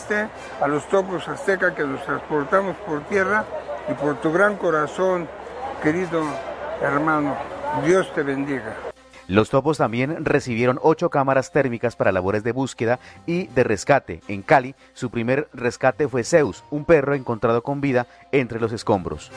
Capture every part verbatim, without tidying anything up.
esté a los topos azteca que los transportamos por tierra y por tu gran corazón, querido hermano. Dios te bendiga. Los topos también recibieron ocho cámaras térmicas para labores de búsqueda y de rescate. En Cali, su primer rescate fue Zeus, un perro encontrado con vida entre los escombros.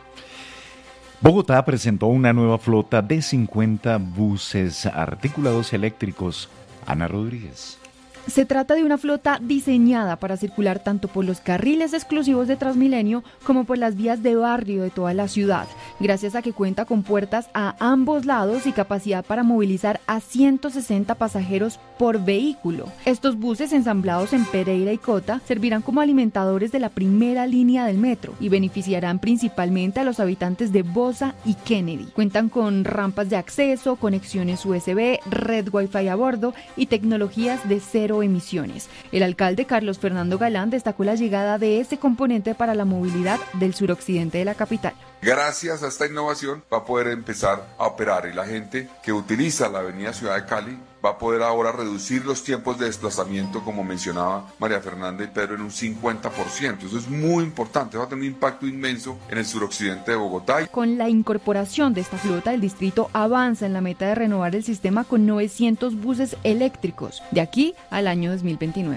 Bogotá presentó una nueva flota de cincuenta buses articulados eléctricos. Ana Rodríguez. Se trata de una flota diseñada para circular tanto por los carriles exclusivos de Transmilenio como por las vías de barrio de toda la ciudad, gracias a que cuenta con puertas a ambos lados y capacidad para movilizar a ciento sesenta pasajeros por vehículo. Estos buses ensamblados en Pereira y Cota servirán como alimentadores de la primera línea del metro y beneficiarán principalmente a los habitantes de Bosa y Kennedy. Cuentan con rampas de acceso, conexiones U S B, red Wi-Fi a bordo y tecnologías de cero emisiones. El alcalde Carlos Fernando Galán destacó la llegada de este componente para la movilidad del suroccidente de la capital. Gracias a esta innovación va a poder empezar a operar y la gente que utiliza la avenida Ciudad de Cali va a poder ahora reducir los tiempos de desplazamiento, como mencionaba María Fernanda y Pedro, en un cincuenta por ciento. Eso es muy importante, va a tener un impacto inmenso en el suroccidente de Bogotá. Con la incorporación de esta flota, el distrito avanza en la meta de renovar el sistema con novecientos buses eléctricos, de aquí al año dos mil veintinueve.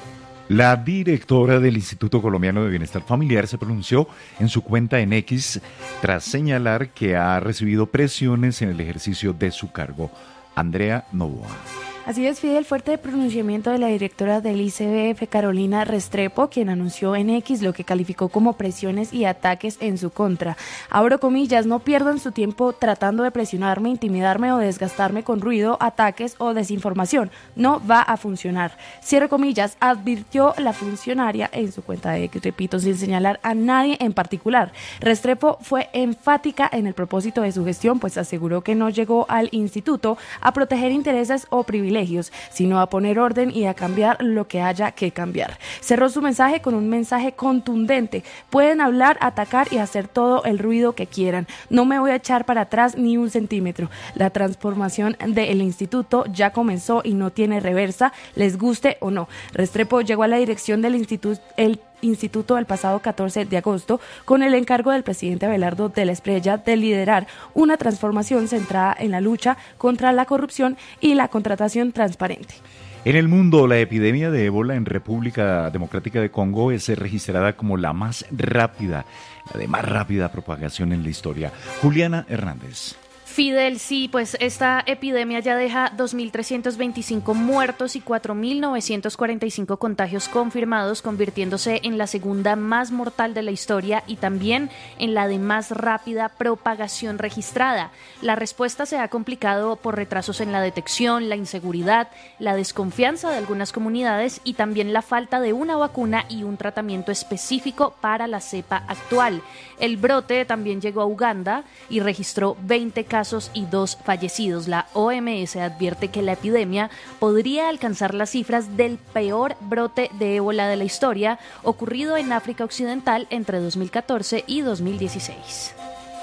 La directora del Instituto Colombiano de Bienestar Familiar se pronunció en su cuenta en X tras señalar que ha recibido presiones en el ejercicio de su cargo. Andrea Novoa. Así es, Fidel, fuerte pronunciamiento de la directora del I C B F, Carolina Restrepo, quien anunció en X lo que calificó como presiones y ataques en su contra. Abro comillas, no pierdan su tiempo tratando de presionarme, intimidarme o desgastarme con ruido, ataques o desinformación. No va a funcionar. Cierro comillas, advirtió la funcionaria en su cuenta de X, repito, sin señalar a nadie en particular. Restrepo fue enfática en el propósito de su gestión, pues aseguró que no llegó al instituto a proteger intereses o privilegios, sino a poner orden y a cambiar lo que haya que cambiar. Cerró su mensaje con un mensaje contundente. Pueden hablar, atacar y hacer todo el ruido que quieran. No me voy a echar para atrás ni un centímetro. La transformación del instituto ya comenzó y no tiene reversa, les guste o no. Restrepo llegó a la dirección del instituto el Instituto el pasado catorce de agosto con el encargo del presidente Abelardo de la Espriella de liderar una transformación centrada en la lucha contra la corrupción y la contratación transparente. En el mundo, la epidemia de ébola en República Democrática de Congo es registrada como la más rápida, la de más rápida propagación en la historia. Juliana Hernández. Fidel, sí, pues esta epidemia ya deja dos mil trescientos veinticinco muertos y cuatro mil novecientos cuarenta y cinco contagios confirmados, convirtiéndose en la segunda más mortal de la historia y también en la de más rápida propagación registrada. La respuesta se ha complicado por retrasos en la detección, la inseguridad, la desconfianza de algunas comunidades y también la falta de una vacuna y un tratamiento específico para la cepa actual. El brote también llegó a Uganda y registró veinte casos y dos fallecidos. La O M S advierte que la epidemia podría alcanzar las cifras del peor brote de ébola de la historia, ocurrido en África Occidental entre dos mil catorce y dos mil dieciséis.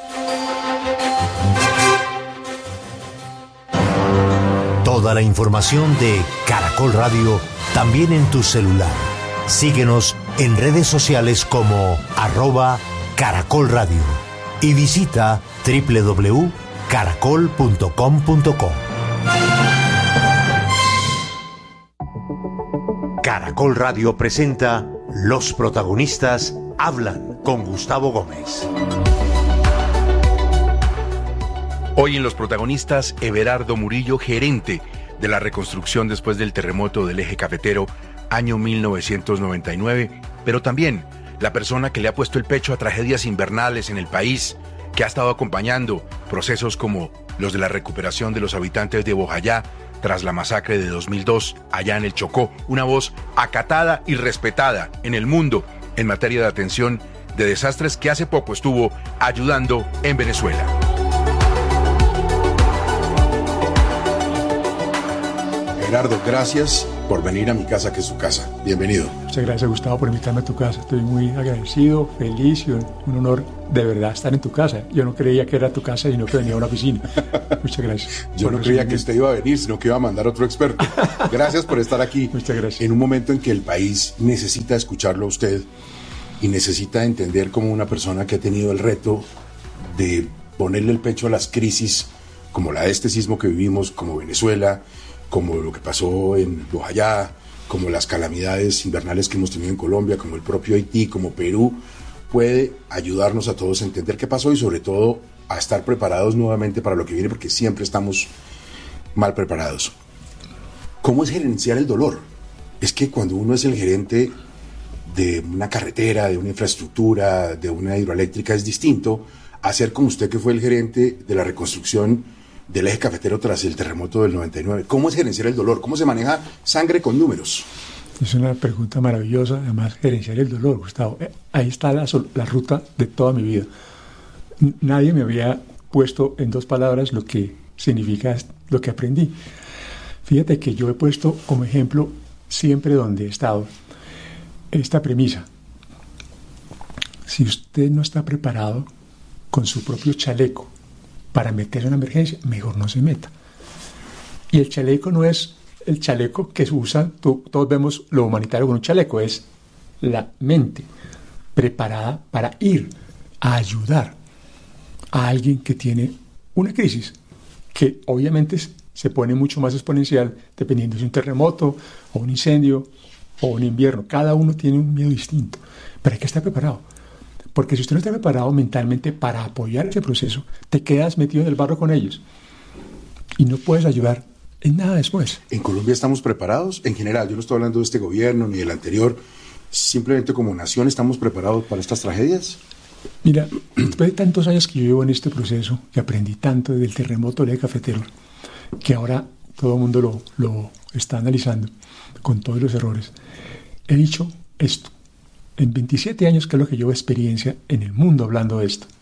Toda la información de Caracol Radio también en tu celular. Síguenos en redes sociales como arroba Caracol Radio y visita doble u doble u doble u punto caracol punto com punto co. Caracol Radio presenta Los protagonistas hablan con Gustavo Gómez. Hoy en Los protagonistas, Everardo Murillo, gerente de la reconstrucción después del terremoto del eje cafetero, año mil novecientos noventa y nueve, pero también la persona que le ha puesto el pecho a tragedias invernales en el país, que ha estado acompañando procesos como los de la recuperación de los habitantes de Bojayá tras la masacre de dos mil dos allá en el Chocó, una voz acatada y respetada en el mundo en materia de atención de desastres, que hace poco estuvo ayudando en Venezuela. Gerardo, gracias por venir a mi casa, que es su casa. Bienvenido. Muchas gracias, Gustavo, por invitarme a tu casa. Estoy muy agradecido, feliz y un honor de verdad estar en tu casa. Yo no creía que era tu casa, sino que venía a una oficina. Muchas gracias. Yo no creía que usted iba a venir, sino que iba a mandar otro experto. Gracias por estar aquí. Muchas gracias. En un momento en que el país necesita escucharlo a usted y necesita entender como una persona que ha tenido el reto de ponerle el pecho a las crisis como la de este sismo que vivimos, como Venezuela, como lo que pasó en Bojayá, como las calamidades invernales que hemos tenido en Colombia, como el propio Haití, como Perú, puede ayudarnos a todos a entender qué pasó y sobre todo a estar preparados nuevamente para lo que viene, porque siempre estamos mal preparados. ¿Cómo es gerenciar el dolor? Es que cuando uno es el gerente de una carretera, de una infraestructura, de una hidroeléctrica, es distinto a ser como usted, que fue el gerente de la reconstrucción del eje cafetero tras el terremoto del noventa y nueve. ¿Cómo es gerenciar el dolor? ¿Cómo se maneja sangre con números? Es una pregunta maravillosa, además, gerenciar el dolor, Gustavo. Ahí está la, la ruta de toda mi vida. Nadie me había puesto en dos palabras lo que significa lo que aprendí. Fíjate que yo he puesto como ejemplo siempre donde he estado esta premisa. Si usted no está preparado con su propio chaleco para meterse en una emergencia, mejor no se meta. Y el chaleco no es el chaleco que se usa, tú, todos vemos lo humanitario con un chaleco, es la mente preparada para ir a ayudar a alguien que tiene una crisis, que obviamente se pone mucho más exponencial dependiendo si es un terremoto o un incendio o un invierno. Cada uno tiene un miedo distinto, pero hay que estar preparado. Porque si usted no está preparado mentalmente para apoyar ese proceso, te quedas metido en el barro con ellos y no puedes ayudar en nada después. ¿En Colombia estamos preparados? En general, yo no estoy hablando de este gobierno ni del anterior, simplemente como nación, ¿estamos preparados para estas tragedias? Mira, después de tantos años que yo llevo en este proceso, que aprendí tanto desde el terremoto del eje cafetero, que ahora todo el mundo lo, lo está analizando con todos los errores, he dicho esto. En veintisiete años, que es lo que llevo experiencia en el mundo hablando de esto,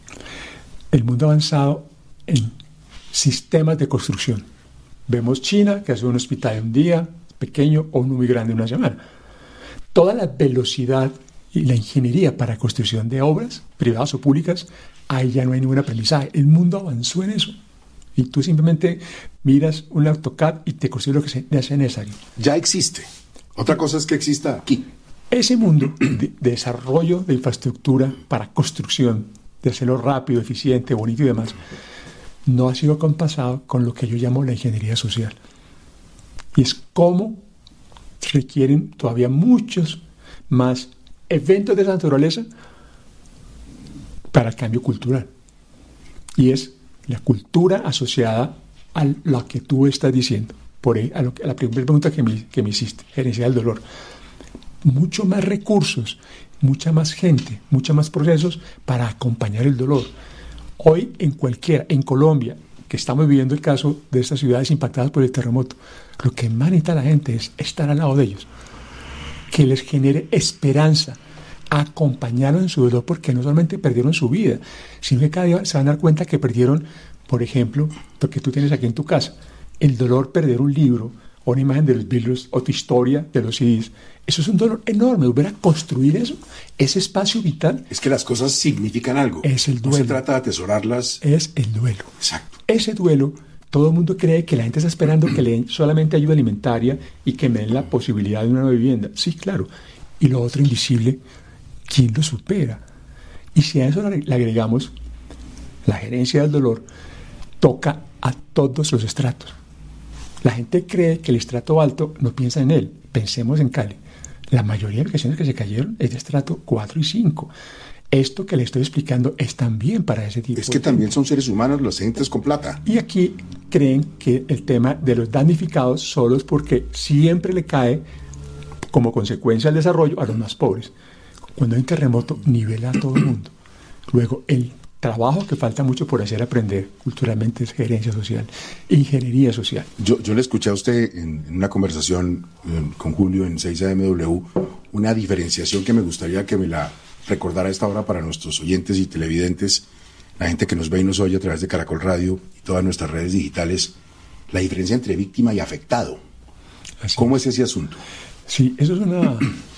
el mundo ha avanzado en sistemas de construcción. Vemos China, que hace un hospital en un día, pequeño, o uno muy grande en una semana. Toda la velocidad y la ingeniería para construcción de obras, privadas o públicas, ahí ya no hay ningún aprendizaje. El mundo avanzó en eso. Y tú simplemente miras un AutoCAD y te construyes lo que se hace necesario. Ya existe. Otra cosa es que exista aquí. Ese mundo de, de desarrollo de infraestructura para construcción, de hacerlo rápido, eficiente, bonito y demás, no ha sido compasado con lo que yo llamo la ingeniería social. Y es cómo requieren todavía muchos más eventos de esa naturaleza para el cambio cultural. Y es la cultura asociada a lo que tú estás diciendo. Por ahí, a, lo que, a la primera pregunta que me, que me hiciste, gerencia del dolor. Mucho más recursos, mucha más gente, muchos más procesos para acompañar el dolor. Hoy en cualquiera, en Colombia, que estamos viviendo el caso de estas ciudades impactadas por el terremoto, lo que más necesita la gente es estar al lado de ellos, que les genere esperanza, acompañarlos en su dolor, porque no solamente perdieron su vida, sino que cada día se van a dar cuenta que perdieron, por ejemplo, lo que tú tienes aquí en tu casa, el dolor perder un libro, o una imagen de los Beatles, o tu historia de los C Ds. Eso es un dolor enorme. Volver a construir eso, ese espacio vital. Es que las cosas significan algo. Es el duelo. No se trata de atesorarlas. Es el duelo. Exacto. Ese duelo, todo el mundo cree que la gente está esperando que le den solamente ayuda alimentaria y que me den la posibilidad de una nueva vivienda. Sí, claro. Y lo otro invisible, ¿quién lo supera? Y si a eso le agregamos la gerencia del dolor, toca a todos los estratos. La gente cree que el estrato alto no piensa en él. Pensemos en Cali. La mayoría de edificaciones que se cayeron es de estrato cuatro y cinco. Esto que le estoy explicando es también para ese tipo. Es que también son seres humanos los entes con plata. Y aquí creen que el tema de los damnificados solo es porque siempre le cae como consecuencia del desarrollo a los más pobres. Cuando hay un terremoto, nivela a todo el mundo. Luego, el trabajo que falta mucho por hacer aprender culturalmente es gerencia social, ingeniería social. Yo, yo le escuché a usted en, en una conversación en, con Julio en seis A M W una diferenciación que me gustaría que me la recordara a esta hora para nuestros oyentes y televidentes, la gente que nos ve y nos oye a través de Caracol Radio y todas nuestras redes digitales, la diferencia entre víctima y afectado. Así ¿Cómo es ese asunto? Sí, eso es un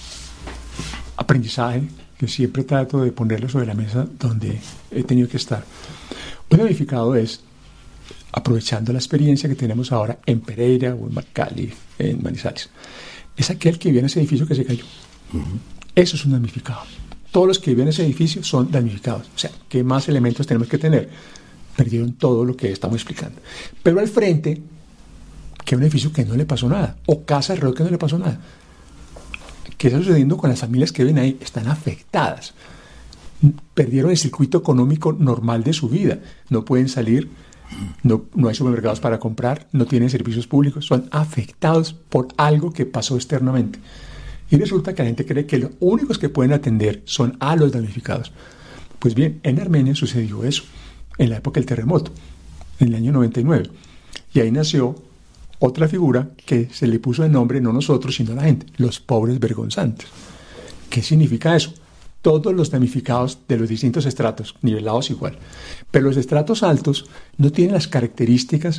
aprendizaje que siempre trato de ponerlo sobre la mesa donde he tenido que estar. Un damnificado es, aprovechando la experiencia que tenemos ahora en Pereira o en Cali, en Manizales, es aquel que vive en ese edificio que se cayó. Uh-huh. Eso es un damnificado. Todos los que viven en ese edificio son damnificados. O sea, ¿qué más elementos tenemos que tener? Perdieron todo lo que estamos explicando. Pero al frente, que es un edificio que no le pasó nada, o casa alrededor que no le pasó nada. ¿Qué está sucediendo con las familias que viven ahí? Están afectadas. Perdieron el circuito económico normal de su vida. No pueden salir, no, no hay supermercados para comprar, no tienen servicios públicos, son afectados por algo que pasó externamente. Y resulta que la gente cree que los únicos que pueden atender son a los damnificados. Pues bien, en Armenia sucedió eso, en la época del terremoto, en el año noventa y nueve. Y ahí nació otra figura que se le puso de nombre no nosotros, sino a la gente, los pobres vergonzantes. ¿Qué significa eso? Todos los damnificados de los distintos estratos, nivelados igual. Pero los estratos altos no tienen las características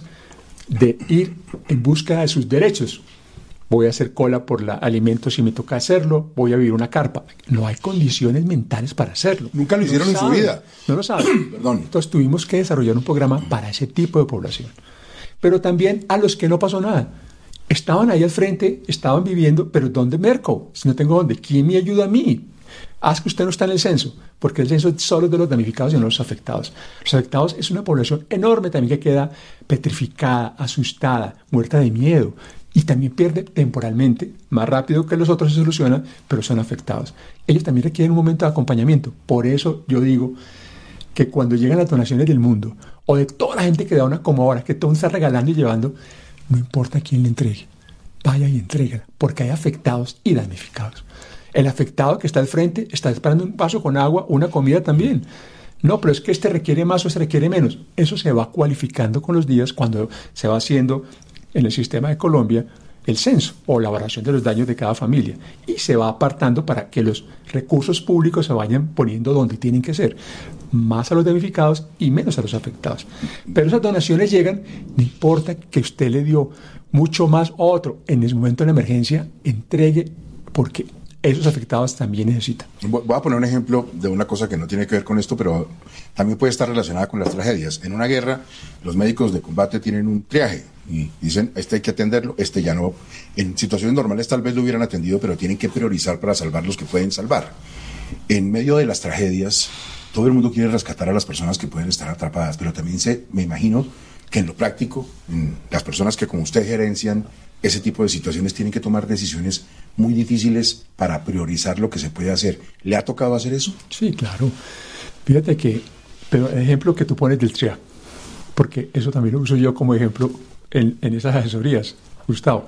de ir en busca de sus derechos. Voy a hacer cola por la alimento si me toca hacerlo, voy a vivir una carpa. No hay condiciones mentales para hacerlo. Nunca lo no hicieron lo en su vida. No lo saben. Perdón. Entonces tuvimos que desarrollar un programa para ese tipo de población. Pero también a los que no pasó nada. Estaban ahí al frente, estaban viviendo, pero ¿dónde merco? Si no tengo dónde, ¿quién me ayuda a mí? Haz que usted no está en el censo, porque el censo solo es de los damnificados y no los afectados. Los afectados es una población enorme también que queda petrificada, asustada, muerta de miedo. Y también pierde temporalmente, más rápido que los otros se solucionan, pero son afectados. Ellos también requieren un momento de acompañamiento. Por eso yo digo que cuando llegan las donaciones del mundo, o de toda la gente que da una como ahora, que todo está regalando y llevando, no importa quién le entregue, vaya y entréguela, porque hay afectados y damnificados. El afectado que está al frente está esperando un vaso con agua, una comida también. No, pero es que este requiere más o este requiere menos. Eso se va cualificando con los días cuando se va haciendo en el sistema de Colombia el censo o la valoración de los daños de cada familia y se va apartando para que los recursos públicos se vayan poniendo donde tienen que ser, más a los damnificados y menos a los afectados. Pero esas donaciones llegan, no importa que usted le dio mucho más a otro en ese momento de la emergencia, entregue porque esos afectados también necesitan. Voy a poner un ejemplo de una cosa que no tiene que ver con esto, pero también puede estar relacionada con las tragedias. En una guerra, los médicos de combate tienen un triaje y dicen, este hay que atenderlo, este ya no. En situaciones normales tal vez lo hubieran atendido, pero tienen que priorizar para salvar los que pueden salvar. En medio de las tragedias, todo el mundo quiere rescatar a las personas que pueden estar atrapadas, pero también se, me imagino que en lo práctico, las personas que como usted gerencian ese tipo de situaciones tienen que tomar decisiones muy difíciles para priorizar lo que se puede hacer. ¿Le ha tocado hacer eso? Sí, claro. Fíjate que, pero el ejemplo que tú pones del triaje, porque eso también lo uso yo como ejemplo en, en esas asesorías, Gustavo.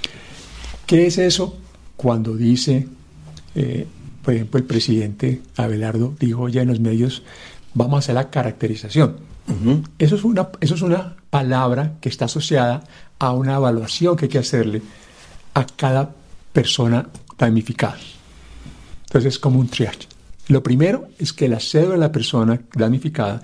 ¿Qué es eso cuando dice, eh, por ejemplo, el presidente Abelardo dijo ya en los medios, vamos a hacer la caracterización? Uh-huh. Eso es una, eso es una palabra que está asociada a una evaluación que hay que hacerle a cada persona damnificada. Entonces es como un triage. Lo primero es que la cédula de la persona damnificada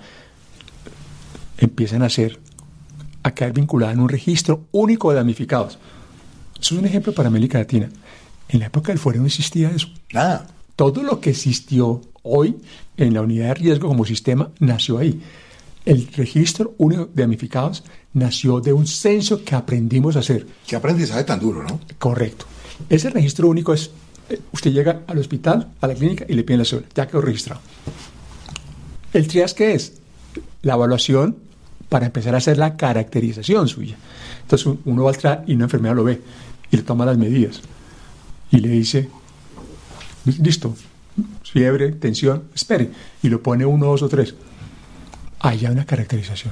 empiezan a ser, a caer vinculada en un registro único de damnificados. Eso es un ejemplo para América Latina. En la época del fuero no existía eso. Nada. Todo lo que existió hoy en la unidad de riesgo como sistema nació ahí. El registro único de damnificados nació de un censo que aprendimos a hacer. Qué aprendizaje tan duro, ¿no? Correcto. Ese registro único es, usted llega al hospital, a la clínica y le piden la cédula. Ya quedó registrado. ¿El triage qué es? La evaluación para empezar a hacer la caracterización suya. Entonces uno va al triage y una enfermera lo ve y le toma las medidas y le dice, listo, fiebre, tensión, espere, y lo pone uno, dos o tres. Hay ya una caracterización.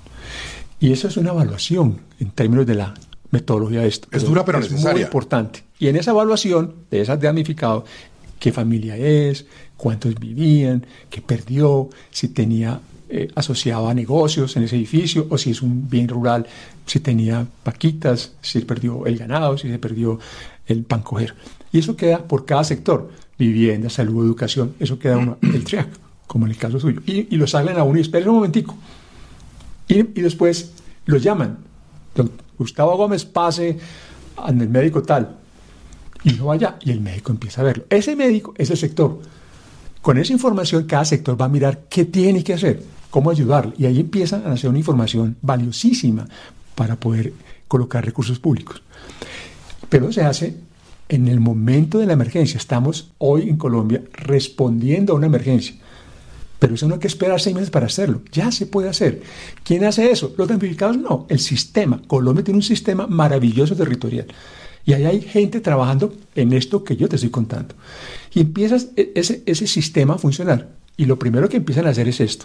Y eso es una evaluación en términos de la metodología de esto. Es dura pero es necesaria. Es muy importante. Y en esa evaluación de esas damnificados, qué familia es, cuántos vivían, qué perdió, si tenía eh, asociado a negocios en ese edificio, o si es un bien rural, si tenía vaquitas, si perdió el ganado, si se perdió el pan coger. Y eso queda por cada sector, vivienda, salud, educación, eso queda uno, el triaje, como en el caso suyo. Y, y lo salen a uno y esperen un momentico. Y, y después lo llaman. Don Gustavo Gómez, pase al médico tal, y uno va allá, y el médico empieza a verlo. Ese médico es el sector. Con esa información, cada sector va a mirar qué tiene que hacer, cómo ayudarle, y ahí empiezan a hacer una información valiosísima para poder colocar recursos públicos. Pero se hace en el momento de la emergencia. Estamos hoy en Colombia respondiendo a una emergencia. Pero eso no hay que esperar seis meses para hacerlo. Ya se puede hacer. ¿Quién hace eso? Los damnificados no. El sistema. Colombia tiene un sistema maravilloso territorial. Y ahí hay gente trabajando en esto que yo te estoy contando. Y empieza ese, ese sistema a funcionar. Y lo primero que empiezan a hacer es esto.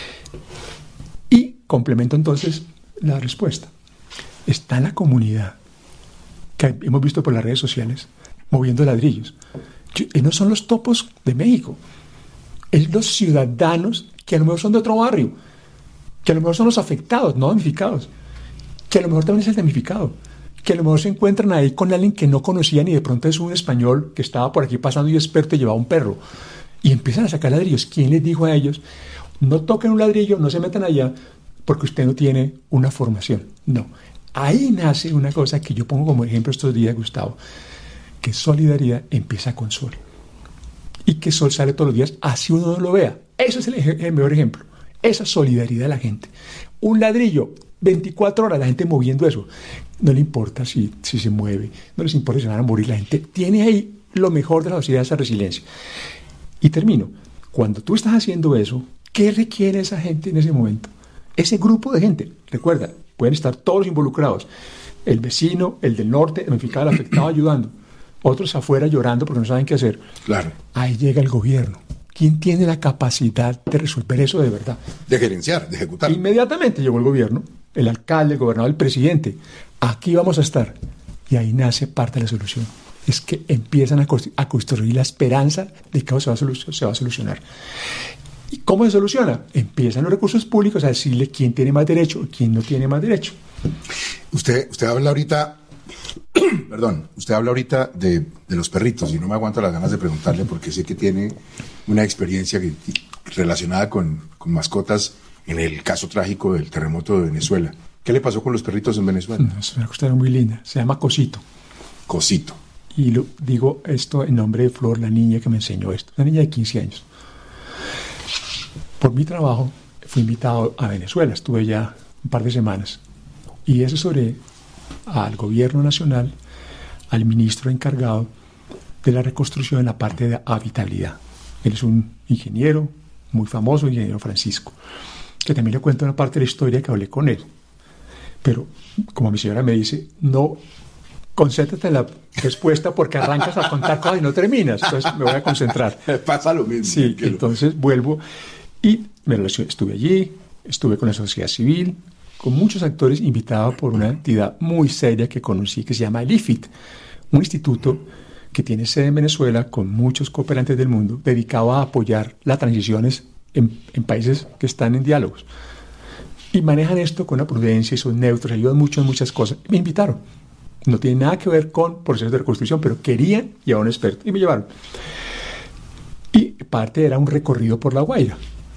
Y complemento entonces la respuesta. Está la comunidad, que hemos visto por las redes sociales, moviendo ladrillos. No son los topos de México. Es los ciudadanos que a lo mejor son de otro barrio, que a lo mejor son los afectados, no damnificados, que a lo mejor también es el damnificado, que a lo mejor se encuentran ahí con alguien que no conocían y de pronto es un español que estaba por aquí pasando y experto y llevaba un perro. Y empiezan a sacar ladrillos. ¿Quién les dijo a ellos? No toquen un ladrillo, no se metan allá, porque usted no tiene una formación. No. Ahí nace una cosa que yo pongo como ejemplo estos días, Gustavo, que solidaridad empieza con Sol. Y que Sol sale todos los días, así uno no lo vea. Eso es el, el mejor ejemplo. Esa solidaridad de la gente. Un ladrillo, veinticuatro horas, la gente moviendo eso. No le importa si, si se mueve, no les importa si van a morir. La gente tiene ahí lo mejor de la sociedad, esa resiliencia. Y termino. Cuando tú estás haciendo eso, ¿qué requiere esa gente en ese momento? Ese grupo de gente, recuerda, pueden estar todos involucrados. El vecino, el del norte, el damnificado, el afectado ayudando. Otros afuera llorando porque no saben qué hacer. Claro. Ahí llega el gobierno. ¿Quién tiene la capacidad de resolver eso de verdad? De gerenciar, de ejecutar. Inmediatamente llegó el gobierno, el alcalde, el gobernador, el presidente. Aquí vamos a estar. Y ahí nace parte de la solución. Es que empiezan a, constru- a construir la esperanza de que se va a, solu- se va a solucionar. ¿Y cómo se soluciona? Empiezan los recursos públicos a decirle quién tiene más derecho y quién no tiene más derecho. Usted, usted habla ahorita, perdón, usted habla ahorita de, de los perritos y no me aguanto las ganas de preguntarle porque sé que tiene una experiencia que, relacionada con, con mascotas en el caso trágico del terremoto de Venezuela. ¿Qué le pasó con los perritos en Venezuela? No, es una cuestión muy linda. Se llama Cosito. Cosito. Y lo, digo esto en nombre de Flor, la niña que me enseñó esto. Una niña de quince años. Por mi trabajo fui invitado a Venezuela. Estuve ya un par de semanas. Y asesoré al gobierno nacional, al ministro encargado de la reconstrucción en la parte de habitabilidad. Él es un ingeniero muy famoso, ingeniero Francisco, que también le cuento una parte de la historia que hablé con él. Pero, como mi señora me dice, no concéntrate en la respuesta porque arrancas a contar cosas y no terminas. Entonces me voy a concentrar. Pasa lo mismo. Sí, quiero. Entonces vuelvo y me relacioné, estuve allí, estuve con la sociedad civil, con muchos actores invitados por una entidad muy seria que conocí que se llama el I F I T, un instituto que tiene sede en Venezuela con muchos cooperantes del mundo dedicado a apoyar las transiciones en, en países que están en diálogos. Y manejan esto con una prudencia y son neutros, ayudan mucho en muchas cosas. Me invitaron. No tiene nada que ver con procesos de reconstrucción, pero querían llevar a un experto y me llevaron. Y parte era un recorrido por La Guaira.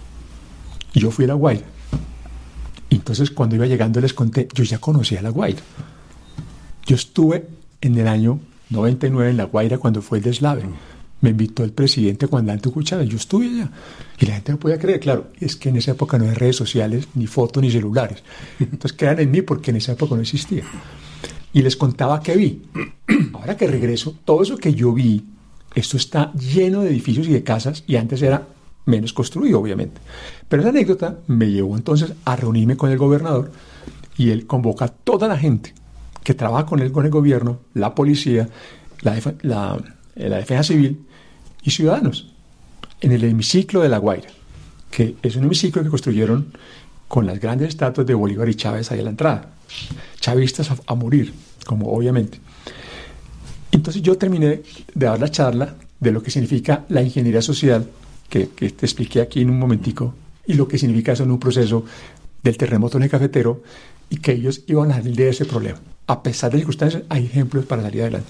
Y yo fui a La Guaira. Y entonces cuando iba llegando les conté, yo ya conocía La Guaira. Yo estuve en el año noventa y nueve en La Guaira cuando fue el deslave. Me invitó el presidente Juan Dantuco Chávez, yo estuve allá. Y la gente no podía creer, claro, es que en esa época no había redes sociales, ni fotos, ni celulares. Entonces crean en mí porque en esa época no existía. Y les contaba qué vi. Ahora que regreso, todo eso que yo vi, esto está lleno de edificios y de casas, y antes era menos construido, obviamente. Pero esa anécdota me llevó entonces a reunirme con el gobernador, y él convoca a toda la gente que trabaja con él, con el gobierno, la policía, la, def- la, la defensa civil y ciudadanos, en el hemiciclo de La Guaira, que es un hemiciclo que construyeron con las grandes estatuas de Bolívar y Chávez ahí a la entrada. Chavistas a, a morir, como obviamente. Entonces yo terminé de dar la charla de lo que significa la ingeniería social, que, que te expliqué aquí en un momentico, y lo que significa eso en un proceso del terremoto en el cafetero, y que ellos iban a salir de ese problema. A pesar de circunstancias, hay ejemplos para salir adelante.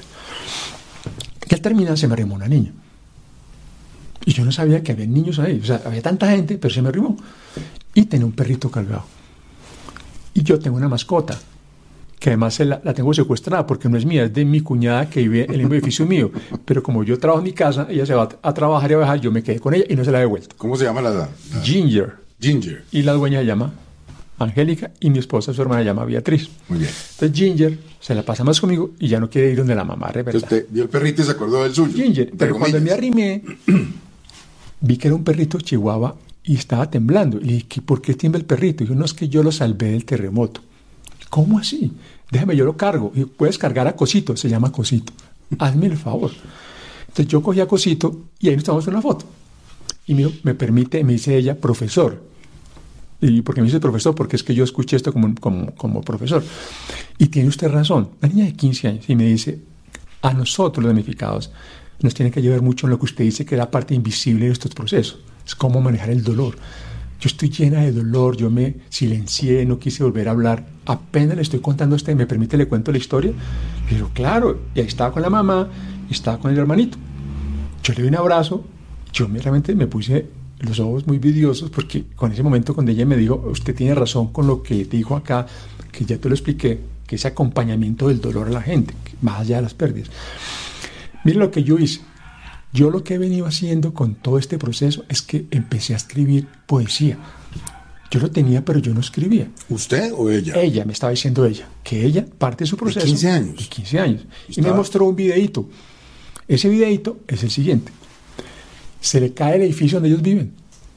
Y al terminar se me arrimó una niña. Y yo no sabía que había niños ahí. O sea, había tanta gente, pero se me arrimó. Y tenía un perrito cargado. Y yo tengo una mascota. que además la, la tengo secuestrada porque no es mía, es de mi cuñada que vive en el mismo edificio mío. Pero como yo trabajo en mi casa, ella se va a trabajar y a viajar, yo me quedé con ella y no se la he devuelto. ¿Cómo se llama la, la... Ginger. Ginger. Y la dueña se llama Angélica y mi esposa, su hermana, se llama Beatriz. Muy bien. Entonces Ginger se la pasa más conmigo y ya no quiere ir donde la mamá, ¿verdad? Entonces usted vio el perrito y se acordó del suyo. Ginger. Pero cuando me arrimé, vi que era un perrito chihuahua y estaba temblando. Y le dije, ¿por qué tiembla el perrito? Y dijo, no, es que yo lo salvé del terremoto. ¿Cómo así? Déjame, yo lo cargo. Y puedes cargar a Cosito, se llama Cosito. Hazme el favor. Entonces yo cogí a Cosito y ahí nos tomamos una foto. Y me, me permite, me dice ella, profesor. ¿Y por qué me dice profesor? Porque es que yo escuché esto como, como, como profesor. Y tiene usted razón. Una niña de quince años. Y me dice, a nosotros los damnificados nos tiene que ayudar mucho en lo que usted dice que es la parte invisible de estos procesos. Es cómo manejar el dolor. Yo estoy llena de dolor, yo me silencié, no quise volver a hablar. Apenas le estoy contando a usted, ¿me permite le cuento la historia? Pero claro, y ahí estaba con la mamá, y estaba con el hermanito. Yo le doy un abrazo, yo me, realmente me puse los ojos muy vidriosos porque con ese momento cuando ella me dijo, usted tiene razón con lo que dijo acá, que ya te lo expliqué, que ese acompañamiento del dolor a la gente, más allá de las pérdidas. Miren lo que yo hice. Yo lo que he venido haciendo con todo este proceso es que empecé a escribir poesía. Yo lo tenía, pero yo no escribía. ¿Usted o ella? Ella, me estaba diciendo ella, que ella, parte de su proceso... ¿De quince años? De quince años. Y me mostró un videíto. Ese videíto es el siguiente. Se le cae el edificio donde ellos viven.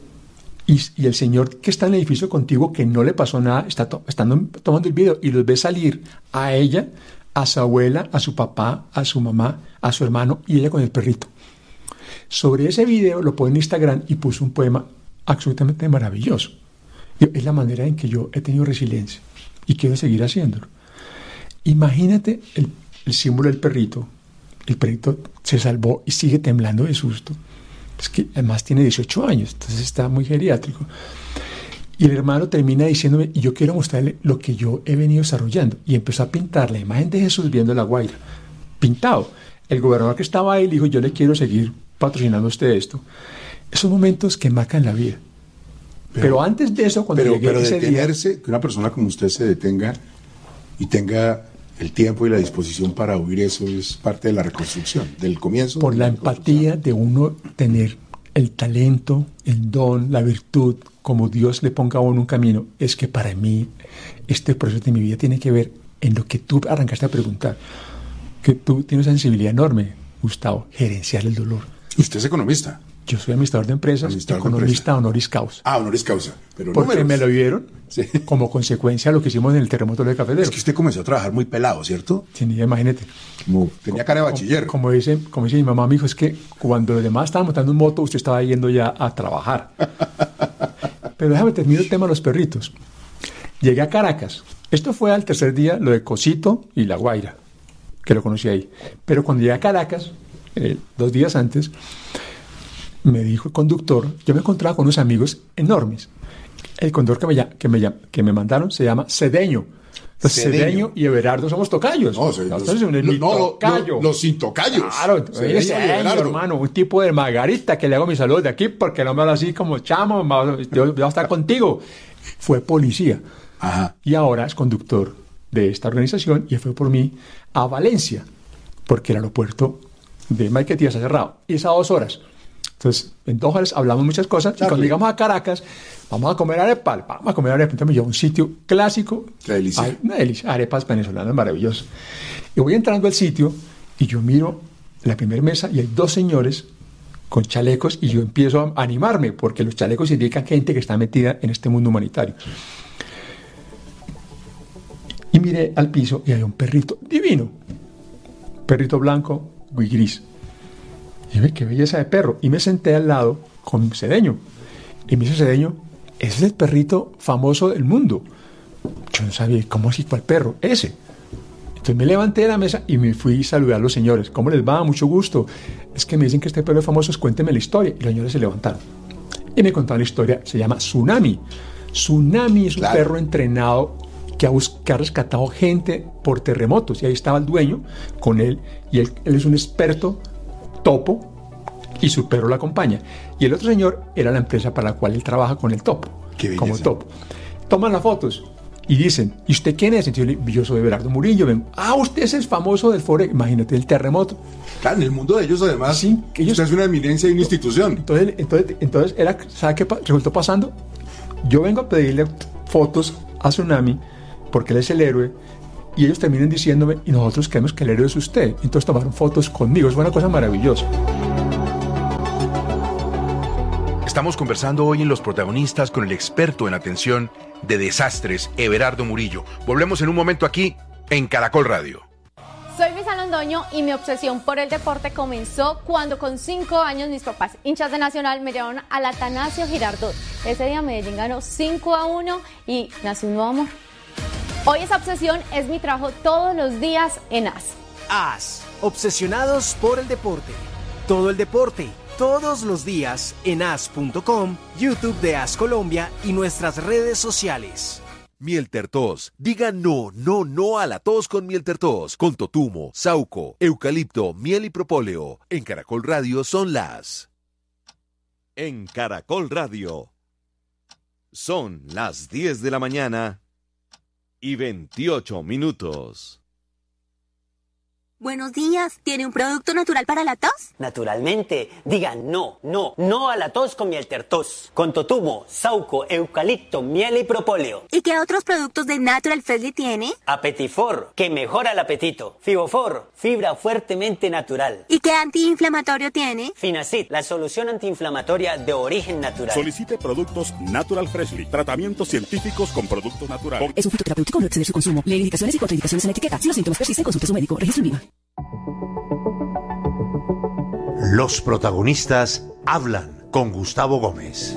Y, y el señor que está en el edificio contigo, que no le pasó nada, está to- estando, tomando el video y los ve salir a ella, a su abuela, a su papá, a su mamá, a su hermano y ella con el perrito. Sobre ese video lo pone en Instagram y puso un poema absolutamente maravilloso. Es la manera en que yo he tenido resiliencia y quiero seguir haciéndolo. Imagínate el, el símbolo del perrito. El perrito se salvó y sigue temblando de susto. Es que además tiene dieciocho años, entonces está muy geriátrico. Y el hermano termina diciéndome, y yo quiero mostrarle lo que yo he venido desarrollando. Y empezó a pintar la imagen de Jesús viendo la Guaira. Pintado. El gobernador que estaba ahí le dijo, yo le quiero seguir patrocinando a usted esto. Esos momentos que marcan la vida. Pero, pero antes de eso, cuando pero, llegué pero ese detenerse, día, que una persona como usted se detenga y tenga el tiempo y la disposición para huir, eso es parte de la reconstrucción, del comienzo. Por de la, la empatía de uno tener el talento, el don, la virtud, como Dios le ponga a uno un camino, es que para mí este proceso de mi vida tiene que ver en lo que tú arrancaste a preguntar, que tú tienes una sensibilidad enorme, Gustavo, gerenciar el dolor. Usted es economista. Yo soy administrador de empresas, administrador economista de empresa. honoris causa. Ah, honoris causa. Pero porque números. me lo dieron sí. como consecuencia de lo que hicimos en el terremoto de Cafetero. Es que usted comenzó a trabajar muy pelado, ¿cierto? Sí, imagínate. Como, tenía cara de bachiller. Como, como, dice, como dice mi mamá, mi hijo, es que cuando los demás estaban montando un moto, usted estaba yendo ya a trabajar. Pero déjame terminar el tema de los perritos. Llegué a Caracas. Esto fue al tercer día, lo de Cosito y La Guaira, que lo conocí ahí. Pero cuando llegué a Caracas, eh, dos días antes, me dijo el conductor, yo me encontraba con unos amigos enormes. El conductor que me, que me, que me mandaron se llama Cedeño. Entonces, Cedeño. Cedeño y Everardo somos tocayos. No, soy, los, los, los, no, tocayo. los, los sin tocayos. Claro, Cedeño, Cedeño, hermano, un tipo de Margarita que le hago mis saludos de aquí porque no me habla así como chamo, yo voy a estar contigo. Fue policía. Ajá. Y ahora es conductor de esta organización y fue por mí a Valencia porque el aeropuerto de Maiquetía se ha cerrado. Y es a dos horas. Entonces, en dos horas hablamos muchas cosas. Claro. Y cuando llegamos a Caracas, vamos a comer arepas. Vamos a comer arepas. Entonces me llevo a un sitio clásico. Qué delicia. Hay una delicia. Arepas venezolanas maravillosas. Y voy entrando al sitio y yo miro la primera mesa y hay dos señores con chalecos y yo empiezo a animarme porque los chalecos indican gente que está metida en este mundo humanitario. Y miré al piso y había un perrito divino. Perrito blanco y gris. Y ve qué belleza de perro. Y me senté al lado con Cedeño. Y me dice Cedeño, ese es el perrito famoso del mundo. Yo no sabía, ¿cómo así cuál perro? Ese. Entonces me levanté de la mesa y me fui a saludar a los señores. ¿Cómo les va? Mucho gusto. Es que me dicen que este perro es famoso, cuéntenme la historia. Y los señores se levantaron. Y me contaron la historia. Se llama Tsunami. Tsunami es un claro. perro entrenado que ha, que ha rescatado gente por terremotos. Y ahí estaba el dueño con él. Y él, él es un experto topo y su perro lo acompaña. Y el otro señor era la empresa para la cual él trabaja con el topo. Qué como topo. Toman las fotos y dicen, ¿y usted quién es? Entonces yo, le, yo soy Everardo Murillo. Vengo, ah, usted es el famoso del Forex. Imagínate, el terremoto. Claro, en el mundo de ellos además, sí, que ellos, usted es una eminencia y una institución. Entonces, entonces, entonces era, ¿sabe qué resultó pasando? Yo vengo a pedirle fotos a Tsunami porque él es el héroe y ellos terminan diciéndome, y nosotros creemos que el héroe es usted. Entonces tomaron fotos conmigo. Es una cosa maravillosa. Estamos conversando hoy en Los Protagonistas con el experto en atención de desastres, Everardo Murillo. Volvemos en un momento aquí en Caracol Radio. Soy Luisa Londoño y mi obsesión por el deporte comenzó cuando con cinco años mis papás, hinchas de Nacional, me llevaron al Atanasio Girardot. Ese día Medellín ganó cinco a uno y nació un nuevo amor. Hoy esa obsesión es mi trabajo todos los días en A S. A S, obsesionados por el deporte. Todo el deporte, todos los días en A S punto com, YouTube de A S Colombia y nuestras redes sociales. Miel Tertos. Diga no, no, no a la tos con Miel Tertos. Con totumo, sauco, eucalipto, miel y propóleo. En Caracol Radio son las... En Caracol Radio. Son las diez de la mañana y veintiocho minutos. Buenos días, ¿tiene un producto natural para la tos? Naturalmente, diga no, no, no a la tos con Miel Tertos. Con totumo, sauco, eucalipto, miel y propóleo. ¿Y qué otros productos de Natural Freshly tiene? Apetifor, que mejora el apetito. Fibofor, fibra fuertemente natural. ¿Y qué antiinflamatorio tiene? Finacid, la solución antiinflamatoria de origen natural. Solicite productos Natural Freshly, tratamientos científicos con productos naturales. Es un fitoterapéutico, no exceder su consumo. Lee indicaciones y contraindicaciones en la etiqueta. Si los síntomas persisten, consulte a su médico. Registro en Viva. Los protagonistas hablan con Gustavo Gómez.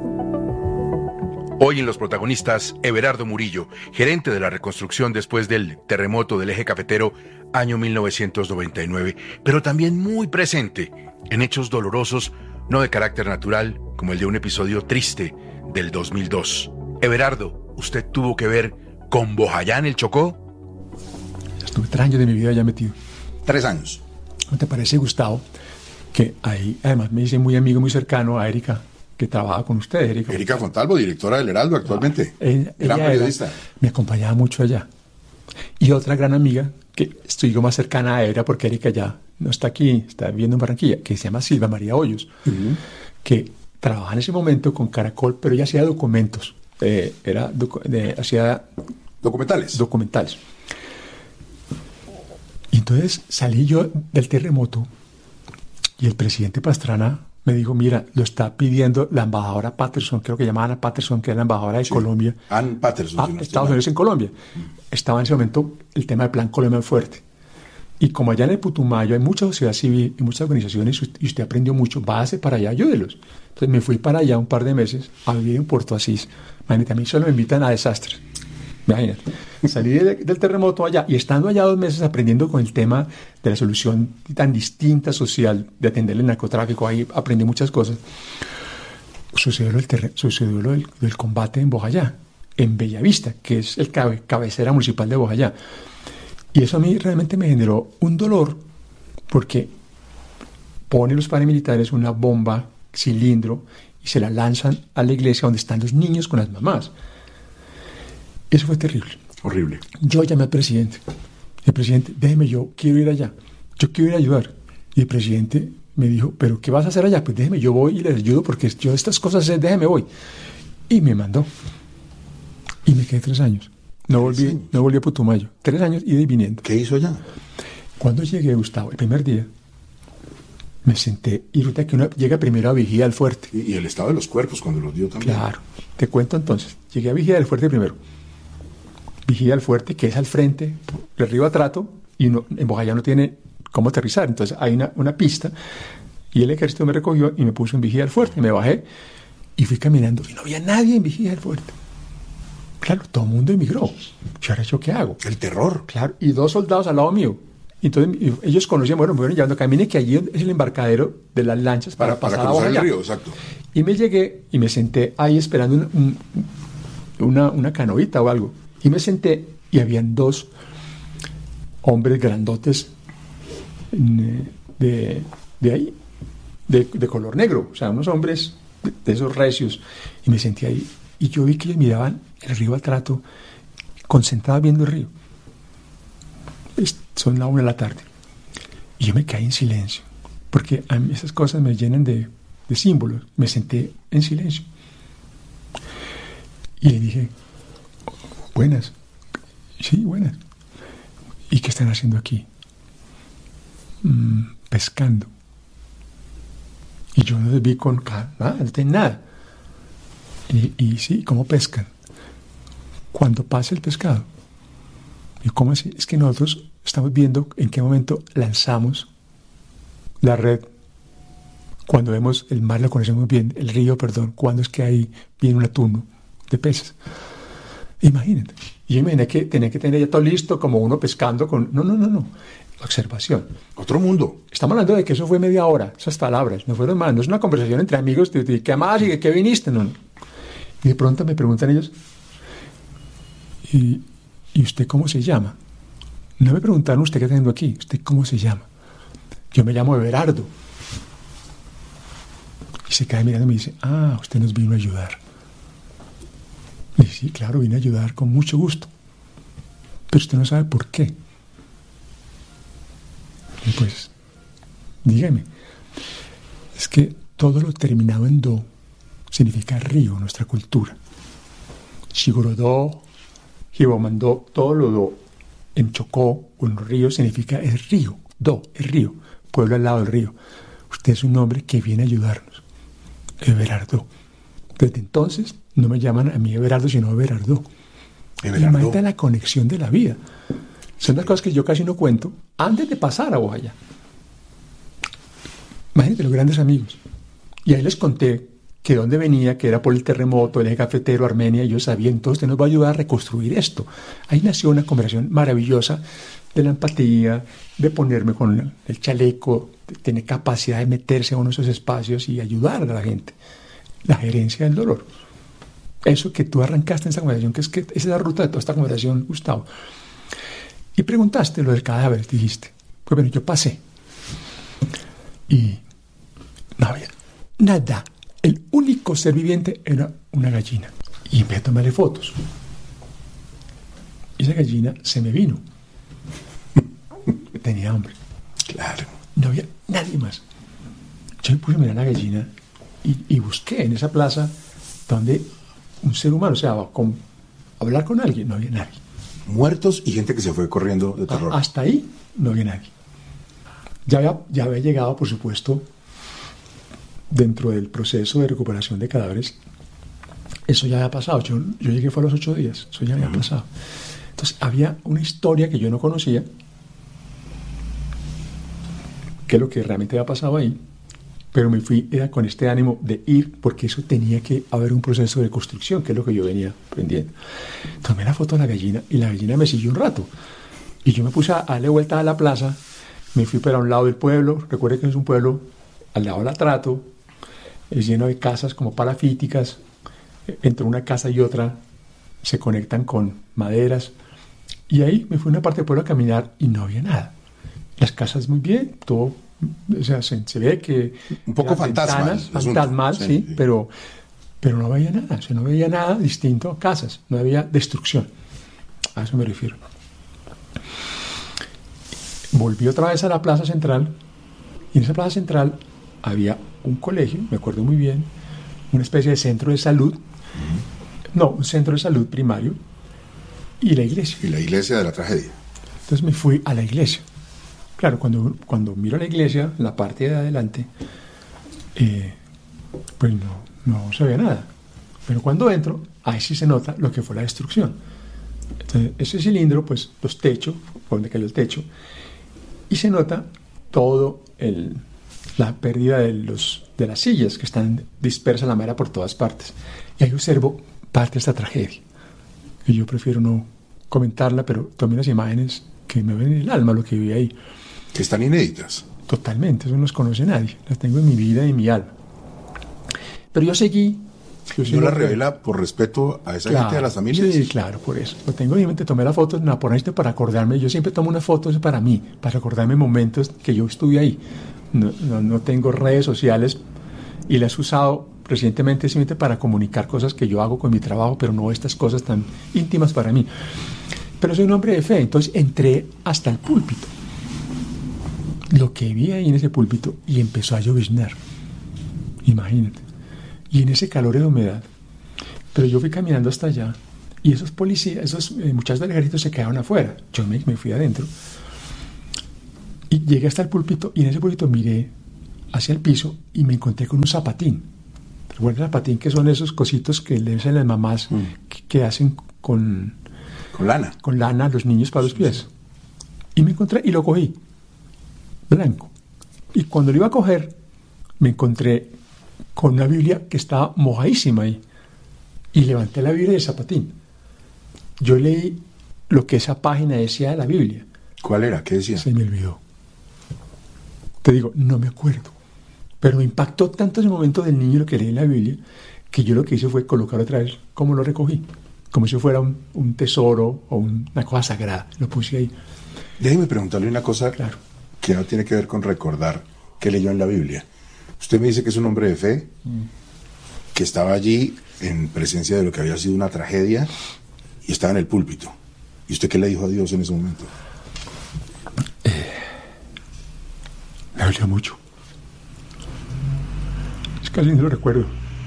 Hoy en Los Protagonistas, Everardo Murillo, gerente de la reconstrucción después del terremoto del eje cafetero año mil novecientos noventa y nueve, pero también muy presente en hechos dolorosos, no de carácter natural, como el de un episodio triste del dos mil dos. Everardo, ¿usted tuvo que ver con Bojayá en el Chocó? Estuve tres años de mi vida ya metido. Tres años. ¿No te parece, Gustavo, que ahí además me hice muy amigo, muy cercano a Erika, que trabaja con usted? Erika, Erika Fontalvo, directora del Heraldo actualmente. Ah, ella, gran ella periodista. Era, me acompañaba mucho allá. Y otra gran amiga, que estoy más cercana a ella porque Erika ya no está aquí, está viviendo en Barranquilla, que se llama Silva María Hoyos, uh-huh. que trabajaba en ese momento con Caracol, pero ella hacía documentos. Eh, era docu- de, hacía documentales. Documentales. Y entonces salí yo del terremoto y el presidente Pastrana me dijo, mira, lo está pidiendo la embajadora Patterson, creo que llamaban a Patterson, que era la embajadora de sí, Colombia. Ann Patterson. Ah, si Estados Unidos en Colombia. Mm. Estaba en ese momento el tema del Plan Colombia Fuerte. Y como allá en el Putumayo hay mucha sociedad civil y muchas organizaciones y usted aprendió mucho, váyase para allá, ayúdelos. Entonces me fui para allá un par de meses a vivir en Puerto Asís. Imagínate, a mí solo me invitan a desastres. Imagínate. Salí de, del terremoto allá y estando allá dos meses aprendiendo con el tema de la solución tan distinta social de atender el narcotráfico, ahí aprendí muchas cosas. Sucedió lo del, terre, sucedió lo del, del combate en Bojayá, en Bellavista, que es el cabe, cabecera municipal de Bojayá. Y eso a mí realmente me generó un dolor porque ponen los paramilitares una bomba, cilindro, y se la lanzan a la iglesia donde están los niños con las mamás. Eso fue terrible. Horrible. Yo llamé al presidente. El presidente, déjeme, yo quiero ir allá. Yo quiero ir a ayudar. Y el presidente me dijo, ¿pero qué vas a hacer allá? Pues déjeme, yo voy y les ayudo porque yo estas cosas sé, déjeme, voy. Y me mandó. Y me quedé tres años. No volví, años? no volví a Putumayo. Tres años ida y viniendo. ¿Qué hizo allá? Cuando llegué, Gustavo, el primer día, me senté y resulta que uno llega primero a Vigía del Fuerte. Y, y el estado de los cuerpos cuando los dio también. Claro. Te cuento entonces. Llegué a Vigía del Fuerte primero. Vigía del Fuerte, que es al frente, de Río Atrato, y no, en Bojayá no tiene cómo aterrizar. Entonces hay una, una pista, y el ejército me recogió y me puso en Vigía del Fuerte. Me bajé y fui caminando, y no había nadie en Vigía del Fuerte. Claro, todo el mundo emigró. ¿Y ahora yo qué hago? El terror. Claro, y dos soldados al lado mío. Entonces ellos conocían, bueno, me fueron llevando, camine que allí es el embarcadero de las lanchas para, para pasar para cruzar a Bojayá. El río, exacto. Y me llegué y me senté ahí esperando un, un, una, una canoita o algo. Y me senté y habían dos hombres grandotes de, de ahí, de, de color negro, o sea, unos hombres de, de esos recios. Y me senté ahí y yo vi que ellos miraban el río Atrato concentrado viendo el río. Es, son la una de la tarde. Y yo me caí en silencio, porque a mí esas cosas me llenan de, de símbolos. Me senté en silencio. Y le dije, buenas. Sí, buenas. ¿Y qué están haciendo aquí? Mm, pescando. Y yo no les vi con nada, no tengo nada. Y, y sí, ¿cómo pescan? Cuando pasa el pescado. ¿Y cómo así? Es que nosotros estamos viendo en qué momento lanzamos la red. Cuando vemos el mar, lo conocemos bien, el río, perdón, cuando es que ahí viene un atún de peces. Imagínate. Y yo imaginé que tenía que tener ya todo listo, como uno pescando con... No, no, no, no. Observación. Otro mundo. Estamos hablando de que eso fue media hora, esas palabras. No fueron más. No es una conversación entre amigos de, de ¿qué más y de qué viniste? No, no. Y de pronto me preguntan ellos, ¿y, ¿y usted cómo se llama? No me preguntaron, ¿usted qué está haciendo aquí? ¿Usted cómo se llama? Yo me llamo Everardo. Y se cae mirando y me dice, ah, usted nos vino a ayudar. Y sí, claro, vine a ayudar con mucho gusto. Pero usted no sabe por qué. Y pues, dígame, es que todo lo terminado en do significa río en nuestra cultura. Shigorodó, Jibomandó, todo lo do en Chocó o en río significa el río, do, el río, pueblo al lado del río. Usted es un hombre que viene a ayudarnos. Everardo. Desde entonces no me llaman a mí Everardo, sino Everardo. Everardo. Imagínate la conexión de la vida. Son las cosas que yo casi no cuento antes de pasar a Bojayá. Imagínate los grandes amigos. Y ahí les conté que dónde venía, que era por el terremoto, el eje cafetero, Armenia, y yo sabía, entonces usted nos va a ayudar a reconstruir esto. Ahí nació una conversación maravillosa de la empatía, de ponerme con el chaleco, de tener capacidad de meterse a uno de esos espacios y ayudar a la gente. La gerencia del dolor. Eso que tú arrancaste en esta conversación, que es que esa es la ruta de toda esta conversación, Gustavo. Y preguntaste lo del cadáver, dijiste. Pues bueno, yo pasé. Y no había nada. El único ser viviente era una gallina. Y empecé a tomarle fotos. Y esa gallina se me vino. Tenía hambre. Claro. No había nadie más. Yo me puse a mirar a la gallina y, y busqué en esa plaza donde un ser humano, o sea, con, hablar con alguien, no había nadie. Muertos y gente que se fue corriendo de terror. A, hasta ahí no había nadie. Ya había, ya había llegado, por supuesto, dentro del proceso de recuperación de cadáveres, eso ya había pasado. Yo, yo llegué fue a los ocho días, eso ya había uh-huh. pasado. Entonces había una historia que yo no conocía, que es lo que realmente había pasado ahí, pero me fui era con este ánimo de ir, porque eso tenía que haber un proceso de construcción, que es lo que yo venía aprendiendo. Tomé la foto de la gallina y la gallina me siguió un rato. Y yo me puse a darle vuelta a la plaza, me fui para un lado del pueblo, recuerde que es un pueblo al lado del Atrato, es lleno de casas como palafíticas, entre una casa y otra se conectan con maderas, y ahí me fui a una parte del pueblo a caminar y no había nada. Las casas muy bien, todo, o sea, se, se ve que... Un poco fantasmal. Fantasmal, sí, sí, sí. Pero, pero no veía nada, o sea, no veía nada distinto a casas, no había destrucción. A eso me refiero. Volví otra vez a la plaza central, y en esa plaza central había un colegio, me acuerdo muy bien, una especie de centro de salud, uh-huh. no, un centro de salud primario, y la iglesia. Y la iglesia de la tragedia. Entonces me fui a la iglesia. Claro, cuando, cuando miro la iglesia, en la parte de adelante, eh, pues no, no se ve nada. Pero cuando entro, ahí sí se nota lo que fue la destrucción. Entonces, ese cilindro, pues los techos, por donde cayó el techo, y se nota todo el... la pérdida de, los, de las sillas que están dispersas la madera por todas partes. Y ahí observo parte de esta tragedia. Y yo prefiero no comentarla, pero tomé unas imágenes que me ven en el alma, lo que vi ahí. Que están inéditas. Totalmente, eso no las conoce nadie. Las tengo en mi vida y en mi alma. Pero yo seguí. Yo ¿No la revela por respeto a esa claro, gente, a las familias? Sí, claro, por eso. Lo tengo en mi mente, tomé la foto, no, por esto para acordarme. Yo siempre tomo unas fotos para mí, para acordarme momentos que yo estuve ahí. No, no, no tengo redes sociales y las he usado recientemente simplemente para comunicar cosas que yo hago con mi trabajo, pero no estas cosas tan íntimas para mí. pero soy un hombre de fe, entonces entré hasta el púlpito. Lo que vi ahí en ese púlpito y empezó a lloviznar, imagínate, y en ese calor de humedad, pero yo fui caminando hasta allá y esos policías, esos eh, muchachos del ejército se quedaron afuera, yo me, me fui adentro y llegué hasta el púlpito y en ese púlpito miré hacia el piso y me encontré con un zapatín. ¿Recuerdas el zapatín? Que son esos cositos que le dicen las mamás mm. que, que hacen con, con lana con lana a los niños para los pies. Y me encontré y lo cogí blanco. Y cuando lo iba a coger, me encontré con una Biblia que estaba mojadísima ahí. Y levanté la Biblia del zapatín. Yo leí lo que esa página decía de la Biblia. ¿Cuál era? ¿Qué decía? Se me olvidó. Te digo, no me acuerdo. Pero me impactó tanto ese momento del niño lo que leí en la Biblia, que yo lo que hice fue colocar otra vez como lo recogí. Como si fuera un, un tesoro o un, una cosa sagrada. Lo puse ahí. Déjeme preguntarle una cosa. Claro. Que no tiene que ver con recordar que leyó en la Biblia. Usted me dice que es un hombre de fe, mm. que estaba allí en presencia de lo que había sido una tragedia y estaba en el púlpito. ¿Y usted qué le dijo a Dios en ese momento? Eh, me dolió mucho. Es casi no lo recuerdo.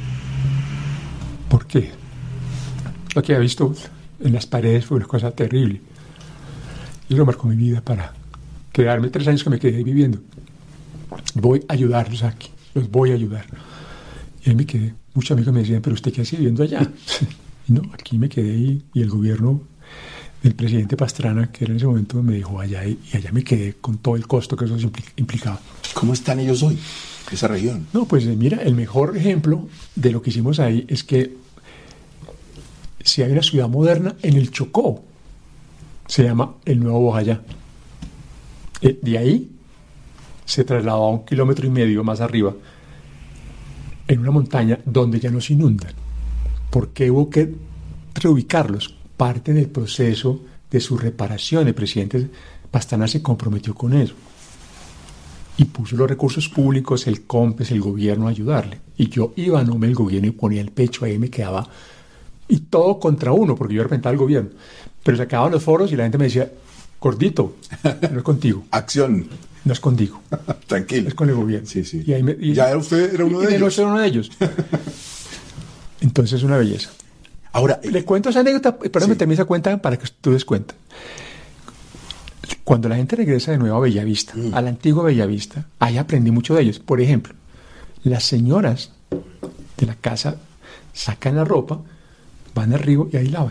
¿Por qué? Lo que había visto en las paredes fue una cosa terrible. Y eso marcó mi vida para quedarme tres años que me quedé viviendo. Voy a ayudarlos aquí, los voy a ayudar. Y ahí me quedé. Muchos amigos me decían, pero ¿usted qué hace viviendo allá? Y no, aquí me quedé y, y el gobierno del presidente Pastrana, que era en ese momento, me dejó allá y, y allá me quedé con todo el costo que eso implicaba. ¿Cómo están ellos hoy, esa región? No, pues mira, el mejor ejemplo de lo que hicimos ahí es que si hay una ciudad moderna en el Chocó, se llama el Nuevo Bojayá. Eh, de ahí se trasladó a un kilómetro y medio más arriba, en una montaña donde ya no se inundan. Porque hubo que reubicarlos. Parte del proceso de su reparación. El presidente Pastrana se comprometió con eso. Y puso los recursos públicos, el COMPES, el gobierno a ayudarle. Y yo iba a nombre del gobierno y ponía el pecho ahí y me quedaba. Y todo contra uno, porque yo representaba al gobierno. Pero se acababan los foros y la gente me decía, gordito, no es contigo. Acción. No es contigo. Tranquilo. Es con el gobierno. Sí, sí. Y ahí me, y, ya usted era uno de ellos. No, era uno de ellos. Entonces, una belleza. Ahora, le cuento esa anécdota, pero sí. me termine esa cuenta para que tú des cuenta. Cuando la gente regresa de nuevo a Bellavista, mm. a la antigua Bellavista, ahí aprendí mucho de ellos. Por ejemplo, las señoras de la casa sacan la ropa, van al río y ahí lavan.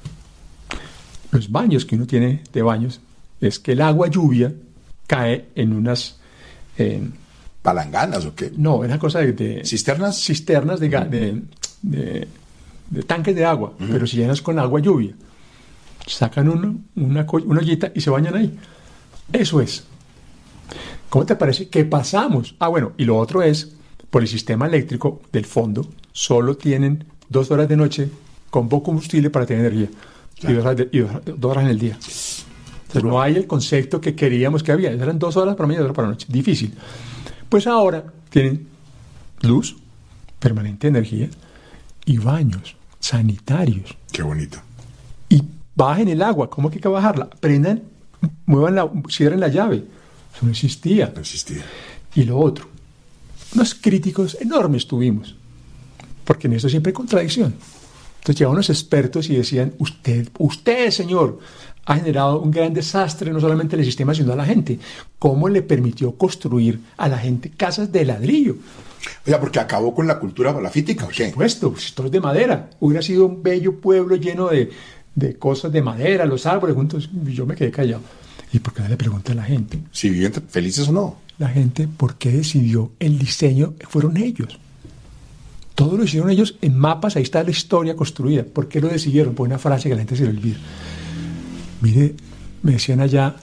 Los baños que uno tiene de baños es que el agua lluvia cae en unas... Eh, ¿palanganas o qué? No, es una cosa de... de ¿cisternas? Cisternas de, de, de, de tanques de agua, uh-huh. pero si llenas con agua lluvia. Sacan uno, una, una ollita y se bañan ahí. Eso es. ¿Cómo te parece que pasamos? Ah, bueno, y lo otro es, por el sistema eléctrico del fondo, solo tienen dos horas de noche con poco combustible para tener energía. Claro. Y, dos horas de, y dos, dos horas en el día. Entonces, no hay el concepto que queríamos que había. Eran dos horas para mañana y dos horas para la noche. Difícil. Pues ahora tienen luz, permanente energía y baños sanitarios. Qué bonito. Y bajen el agua. ¿Cómo que hay que bajarla? Prendan, muevan la, cierren la llave. Eso no existía. No existía. Y lo otro, unos críticos enormes tuvimos, porque en esto siempre hay contradicción. Entonces llegaban unos expertos y decían, usted, usted, señor, ha generado un gran desastre, no solamente en el sistema, sino a la gente. ¿Cómo le permitió construir a la gente casas de ladrillo? Oiga, porque acabó con la cultura palafítica, ¿o qué? Por supuesto, pues, todo es de madera. Hubiera sido un bello pueblo lleno de, de cosas de madera, los árboles juntos. Y yo me quedé callado. ¿Y por qué no le pregunté a la gente? Si viven felices o no. La gente, ¿por qué decidió el diseño? Fueron ellos. Todo lo hicieron ellos en mapas, ahí está la historia construida. ¿Por qué lo decidieron? Por una frase que a la gente se le olvida. Mire, me decían allá,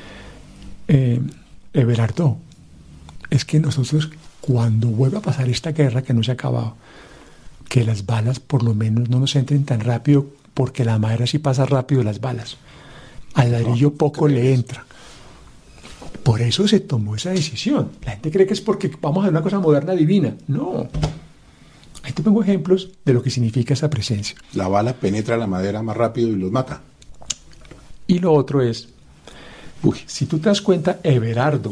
eh, Everardo, es que nosotros cuando vuelva a pasar esta guerra que no se ha acabado, que las balas por lo menos no nos entren tan rápido, porque la madera sí pasa rápido las balas. Al ladrillo no, poco le entra. Por eso se tomó esa decisión. La gente cree que es porque vamos a hacer una cosa moderna divina. No. Ahí te pongo ejemplos de lo que significa esa presencia. La bala penetra la madera más rápido y los mata. Y lo otro es, uy, si tú te das cuenta, Everardo,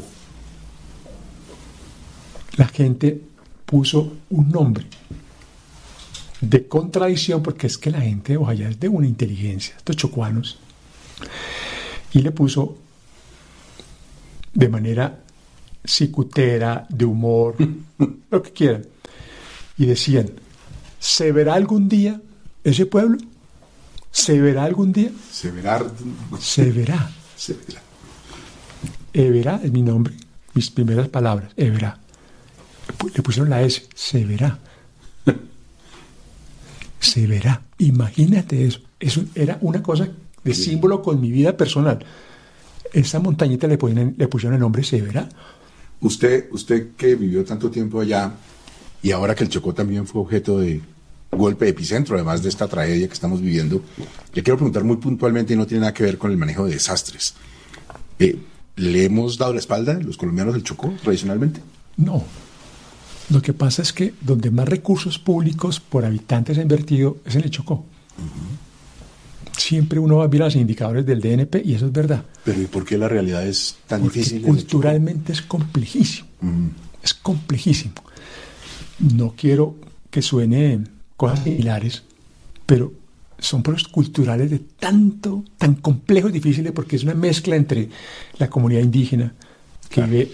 la gente puso un nombre de contradicción, porque es que la gente de Bojayá es de una inteligencia, estos chocuanos, y le puso de manera cicutera, de humor, lo que quieran, y decían, ¿se verá algún día ese pueblo? ¿Se verá algún día? Se verá. Se verá. Se verá. Everá es mi nombre, mis primeras palabras, Everá. Le pusieron la S, se verá. Se verá. Imagínate eso. Eso era una cosa de símbolo con mi vida personal. Esa montañita le, ponen, le pusieron el nombre se verá. Usted, usted que vivió tanto tiempo allá y ahora que el Chocó también fue objeto de golpe de epicentro, además de esta tragedia que estamos viviendo, le quiero preguntar muy puntualmente, y no tiene nada que ver con el manejo de desastres. Eh, ¿Le hemos dado la espalda los colombianos del Chocó tradicionalmente? No. Lo que pasa es que donde más recursos públicos por habitante se ha invertido es en el Chocó. Uh-huh. Siempre uno va a ver los indicadores del D N P y eso es verdad. Pero ¿y por qué la realidad es tan Porque difícil? Culturalmente es complejísimo. Uh-huh. Es complejísimo. No quiero que suene cosas similares, pero son procesos culturales de tanto, tan complejos y difíciles, porque es una mezcla entre la comunidad indígena que claro. vive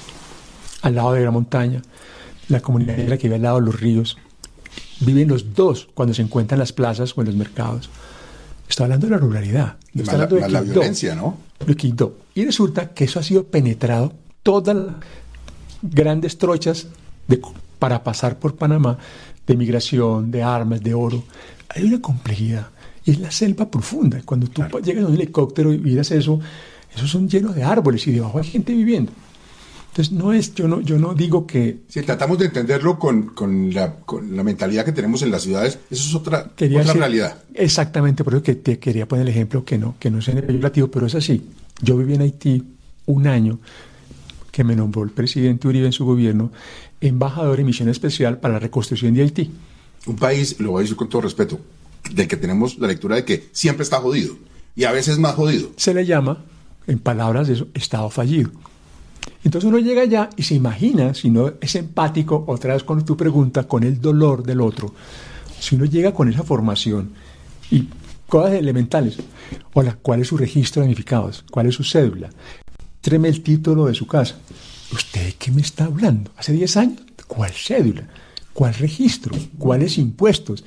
al lado de la montaña, la comunidad negra que vive al lado de los ríos. Viven los dos cuando se encuentran en las plazas o en los mercados. Estoy hablando de la ruralidad. No estoy hablando de la, la violencia, ¿no? De Quibdó. Y resulta que eso ha sido penetrado, todas las grandes trochas de, para pasar por Panamá, de migración, de armas, de oro. Hay una complejidad. Y es la selva profunda. Cuando tú claro. llegas a un helicóptero y miras eso, esos son llenos de árboles y debajo hay gente viviendo. Entonces, no es, yo no, yo no digo que... Si tratamos de entenderlo con, con, la, con la mentalidad que tenemos en las ciudades, eso es otra, otra decir, realidad. Exactamente, por eso que te quería poner el ejemplo que no, que no es peyorativo, pero es así. Yo viví en Haití un año que me nombró el presidente Uribe en su gobierno embajador en misión especial para la reconstrucción de Haití. Un país, lo voy a decir con todo respeto, del que tenemos la lectura de que siempre está jodido y a veces más jodido. Se le llama, en palabras de eso, Estado fallido. Entonces uno llega allá y se imagina, si no es empático, otra vez con tu pregunta, con el dolor del otro, si uno llega con esa formación y cosas elementales, hola, ¿cuál es su registro de damnificados? ¿Cuál es su cédula? Tráeme el título de su casa. ¿Usted de qué me está hablando? ¿Hace diez años? ¿Cuál cédula? ¿Cuál registro? ¿Cuáles impuestos?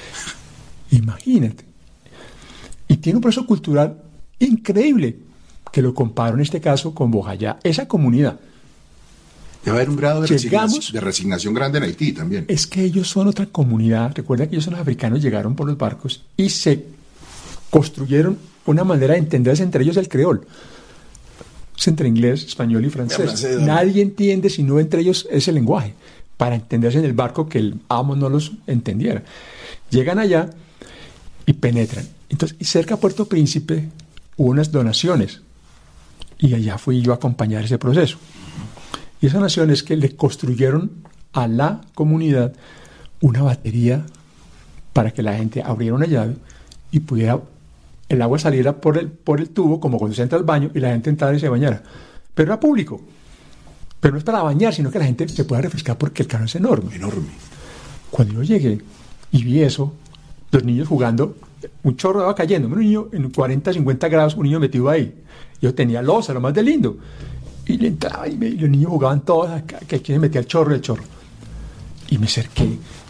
Imagínate. Y tiene un proceso cultural increíble, que lo comparo en este caso con Bojayá, esa comunidad. Debe haber un grado de, Llegamos, resignación, de resignación grande en Haití también. Es que ellos son otra comunidad. Recuerda que ellos son los africanos, llegaron por los barcos y se construyeron una manera de entenderse entre ellos el creol. Es entre inglés, español y francés. francés Nadie entiende si no entre ellos ese lenguaje, para entenderse en el barco que el amo no los entendiera. Llegan allá y penetran. Entonces, y cerca a Puerto Príncipe hubo unas donaciones. Y allá fui yo a acompañar ese proceso. Y esas donaciones que le construyeron a la comunidad una batería para que la gente abriera una llave y pudiera, el agua saliera por el, por el tubo, como cuando se entra al baño y la gente entrara y se bañara. Pero era público. Pero no es para bañar, sino que la gente se pueda refrescar porque el canal es enorme. Enorme. Cuando yo llegué y vi eso, los niños jugando, un chorro de agua cayendo, un niño en cuarenta, cincuenta grados, un niño metido ahí. Yo tenía losa, lo más de lindo. Y le entraba y, me, y los niños jugaban todos, que aquí me metía el chorro, el chorro. Y me acerqué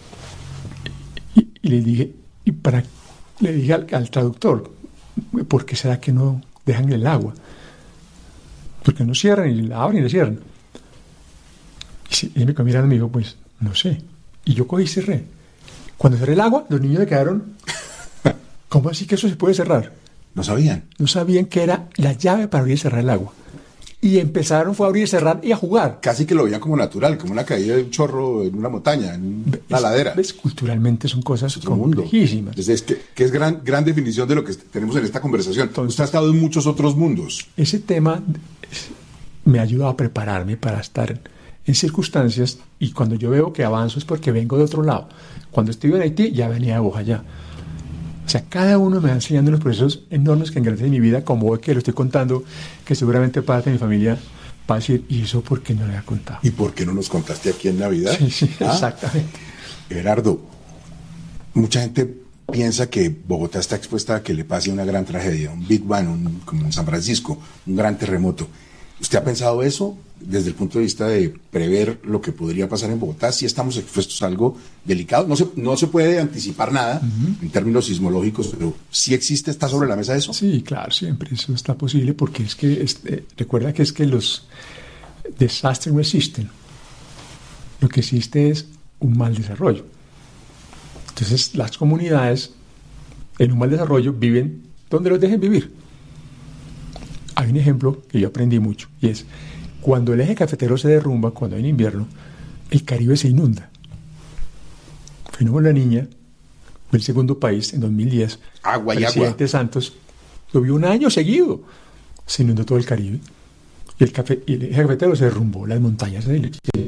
y, y le dije, y para, le dije al, al traductor, ¿por qué será que no dejan el agua? Porque no cierran y la abren y la cierran. Y, y me quedó mirando y me dijo, pues, no sé. Y yo cogí y cerré. Cuando cerré el agua, los niños me quedaron, ¿cómo así que eso se puede cerrar? No sabían. No sabían que era la llave para abrir y cerrar el agua. Y empezaron fue a abrir y cerrar y a jugar. Casi que lo veían como natural, como una caída de un chorro en una montaña, en una es, ladera. ¿Ves? Culturalmente son cosas complejísimas. Entonces, es que, que es gran, gran definición de lo que tenemos en esta conversación. Entonces, usted ha estado en muchos otros mundos. Ese tema es, me ha ayudado a prepararme para estar en circunstancias, y cuando yo veo que avanzo es porque vengo de otro lado. Cuando estuve en Haití ya venía de Bojayá. sea, cada uno me va enseñando los procesos enormes que engrandecen mi vida, como hoy que lo estoy contando, que seguramente parte de mi familia va a decir, ¿y eso por qué no le ha contado? ¿Y por qué no nos contaste aquí en Navidad? Sí, sí, ¿Ah? exactamente. Gerardo, mucha gente piensa que Bogotá está expuesta a que le pase una gran tragedia, un Big Bang, un, como en San Francisco, un gran terremoto. ¿Usted ha pensado eso desde el punto de vista de prever lo que podría pasar en Bogotá? Si estamos expuestos a algo delicado, no se, no se puede anticipar nada uh-huh. en términos sismológicos, pero ¿sí existe, está sobre la mesa eso? Sí, claro, siempre eso está posible, porque es que, este, recuerda que es que los desastres no existen. Lo que existe es un mal desarrollo. Entonces, las comunidades en un mal desarrollo viven donde los dejen vivir. Hay un ejemplo que yo aprendí mucho, y es cuando el eje cafetero se derrumba, cuando hay invierno, el Caribe se inunda. Fuimos La Niña, fue el segundo país en dos mil diez. Agua y el presidente agua. Santos llovió un año seguido, se inundó todo el Caribe, y el, café, y el eje cafetero se derrumbó, las montañas se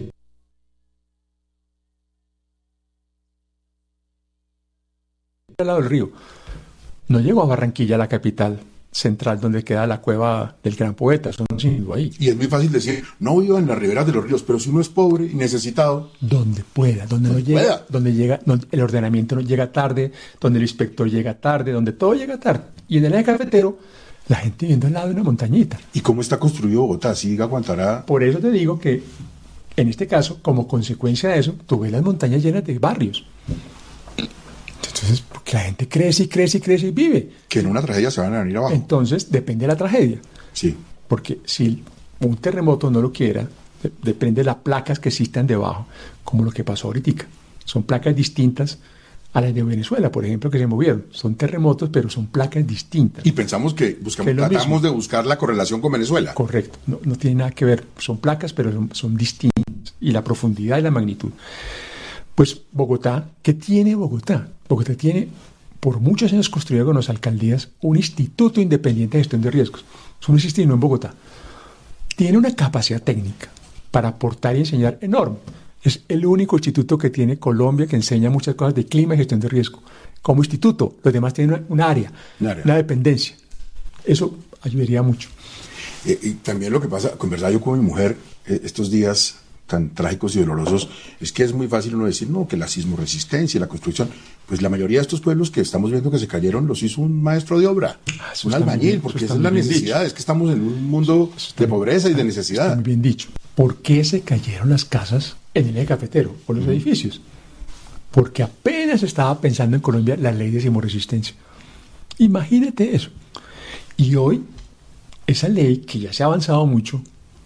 al lado del río. No llegó a Barranquilla, la capital central, donde queda la cueva del gran poeta. Eso no se inundó ahí. Y es muy fácil decir, no vivo en las riberas de los ríos, pero si uno es pobre y necesitado, donde pueda, donde no llega, pueda. donde llega, donde el ordenamiento no llega tarde, donde el inspector llega tarde, donde todo llega tarde. Y en el eje cafetero, la gente viviendo al lado de una montañita. ¿Y cómo está construido Bogotá? ¿Sí aguantará? Por eso te digo que, en este caso, como consecuencia de eso, tú ves las montañas llenas de barrios. Entonces, porque la gente crece y crece y crece y vive. Que en una tragedia se van a venir abajo. Entonces, depende de la tragedia. Sí. Porque si un terremoto no lo quiera, de, depende de las placas que existan debajo, como lo que pasó ahorita. Son placas distintas a las de Venezuela, por ejemplo, que se movieron. Son terremotos, pero son placas distintas. Y pensamos que, buscamos, que tratamos mismo. de buscar la correlación con Venezuela. Correcto. No, no tiene nada que ver. Son placas, pero son, son distintas. Y la profundidad y la magnitud. Pues Bogotá, ¿qué tiene Bogotá? Bogotá tiene, por muchos años construido con las alcaldías, un instituto independiente de gestión de riesgos. Eso no existe no en Bogotá. Tiene una capacidad técnica para aportar y enseñar enorme. Es el único instituto que tiene Colombia que enseña muchas cosas de clima y gestión de riesgo. Como instituto, los demás tienen una, una área, un área, una dependencia. Eso ayudaría mucho. Eh, y también lo que pasa, conversaba yo con mi mujer eh, estos días tan trágicos y dolorosos, es que es muy fácil uno decir, no, que la sismoresistencia y la construcción, pues la mayoría de estos pueblos que estamos viendo que se cayeron los hizo un maestro de obra, ah, un albañil, bien, porque esa es la necesidad, dicho. Es que estamos en un mundo de pobreza y de necesidad. Está muy bien dicho. ¿Por qué se cayeron las casas en el eje cafetero o los mm. edificios? Porque apenas estaba pensando en Colombia la ley de sismoresistencia. Imagínate eso. Y hoy, esa ley, que ya se ha avanzado mucho,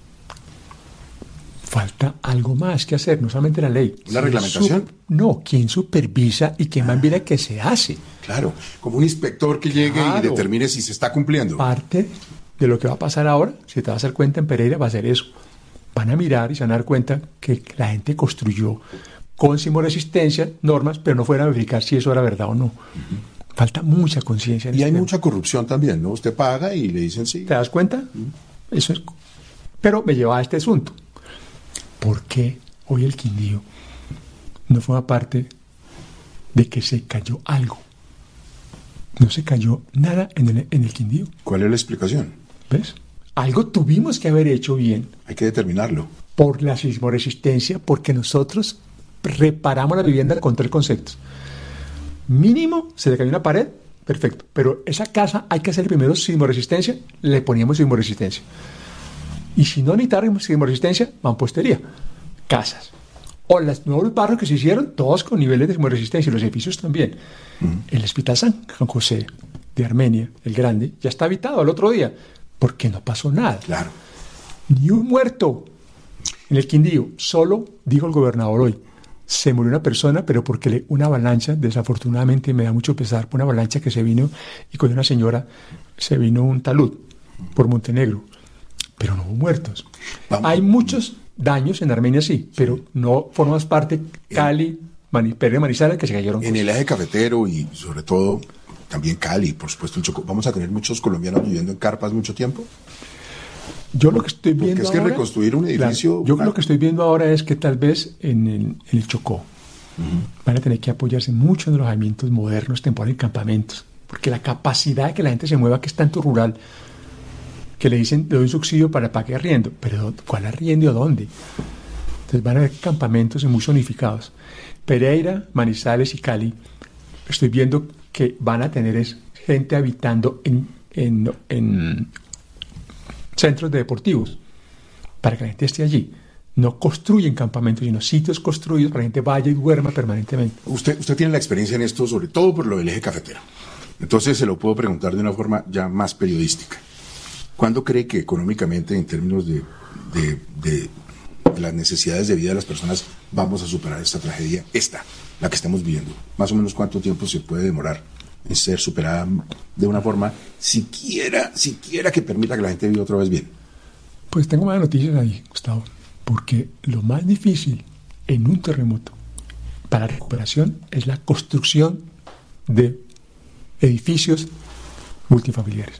falta algo más que hacer, no solamente la ley. ¿La reglamentación? Su, no, ¿quién supervisa y quién más mira que se hace? Claro, como un inspector que llegue claro. y determine si se está cumpliendo. Parte de lo que va a pasar ahora, si te vas a dar cuenta en Pereira, va a ser eso. Van a mirar y se van a dar cuenta que la gente construyó con sismoresistencia normas, pero no fueron a verificar si eso era verdad o no. Uh-huh. Falta mucha conciencia. Y este hay tema. Mucha corrupción también, ¿no? Usted paga y le dicen sí. ¿Te das cuenta? Uh-huh. Eso es. Pero me lleva a este asunto. ¿Por qué hoy el Quindío no forma parte de que se cayó algo? No se cayó nada en el, en el Quindío. ¿Cuál es la explicación? ¿Ves? Algo tuvimos que haber hecho bien. Hay que determinarlo. Por la sismoresistencia, porque nosotros reparamos la vivienda con tres conceptos. Mínimo, se le cayó una pared, perfecto. Pero esa casa hay que hacer primero sismoresistencia, le poníamos sismoresistencia. Y si no necesitáramos sismoresistencia, mampostería, casas. O los nuevos barrios que se hicieron, todos con niveles de sismoresistencia, y los edificios también. Uh-huh. El Hospital San José de Armenia, el grande, ya está habitado al otro día, porque no pasó nada. Claro. Ni un muerto en el Quindío. Solo, dijo el gobernador hoy, se murió una persona, pero porque le, una avalancha, desafortunadamente me da mucho pesar, una avalancha que se vino y con una señora se vino un talud por Montenegro. Pero no hubo muertos. Vamos. Hay muchos daños en Armenia, sí, pero no formas parte Cali, Mani, Pereira, Manizales, que se cayeron. En el eje cafetero y sobre todo también Cali, por supuesto, el Chocó. ¿Vamos a tener muchos colombianos viviendo en carpas mucho tiempo? Yo lo que estoy viendo Porque es que ahora, reconstruir un edificio... Claro, yo una... lo que estoy viendo ahora es que tal vez en el, en el Chocó, Uh-huh. Van a tener que apoyarse mucho en los alojamientos modernos, temporales, en campamentos, porque la capacidad de que la gente se mueva, que es tanto rural, que le dicen, le doy un subsidio para para que arriendo, pero ¿cuál arriendo y a dónde? Entonces van a haber campamentos muy zonificados. Pereira, Manizales y Cali, estoy viendo que van a tener es, gente habitando en, en, en centros de deportivos, para que la gente esté allí. No construyen campamentos, sino sitios construidos para que la gente vaya y duerma permanentemente. Usted, usted tiene la experiencia en esto, sobre todo por lo del eje cafetero. Entonces se lo puedo preguntar de una forma ya más periodística. ¿Cuándo cree que económicamente, en términos de, de, de, de las necesidades de vida de las personas, vamos a superar esta tragedia, esta, la que estamos viviendo? Más o menos, ¿cuánto tiempo se puede demorar en ser superada de una forma siquiera, siquiera que permita que la gente viva otra vez bien? Pues tengo malas noticias ahí, Gustavo, porque lo más difícil en un terremoto para la recuperación es la construcción de edificios multifamiliares.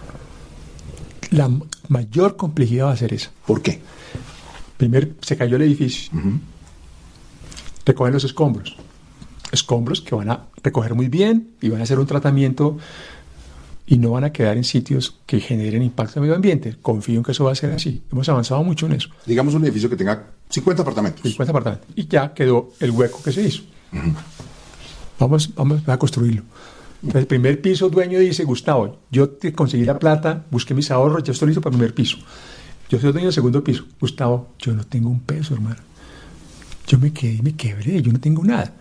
La mayor complejidad va a ser esa. ¿Por qué? Primero, se cayó el edificio. Uh-huh. Recogen los escombros. Escombros que van a recoger muy bien y van a hacer un tratamiento y no van a quedar en sitios que generen impacto en el medio ambiente. Confío en que eso va a ser así. Hemos avanzado mucho en eso. Digamos un edificio que tenga cincuenta apartamentos. cincuenta apartamentos. Y ya quedó el hueco que se hizo. Uh-huh. Vamos, vamos a construirlo. Entonces, el primer piso, dueño dice, Gustavo, yo te conseguí la plata, busqué mis ahorros, ya estoy listo para el primer piso. Yo soy dueño del segundo piso. Gustavo, yo no tengo un peso, hermano. Yo me quedé, me quebré, yo no tengo nada.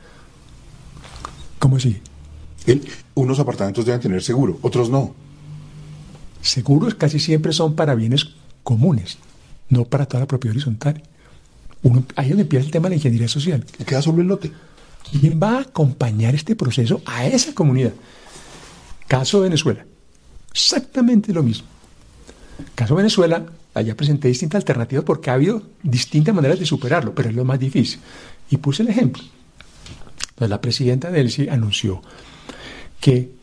¿Cómo así? El, unos apartamentos deben tener seguro, otros no. Seguros casi siempre son para bienes comunes, no para toda la propiedad horizontal. Uno, ahí es donde empieza el tema de la ingeniería social. Queda solo el lote. ¿Quién va a acompañar este proceso a esa comunidad? Caso Venezuela, exactamente lo mismo. Caso Venezuela, allá presenté distintas alternativas porque ha habido distintas maneras de superarlo, pero es lo más difícil. Y puse el ejemplo. Entonces, la presidenta Delcy anunció que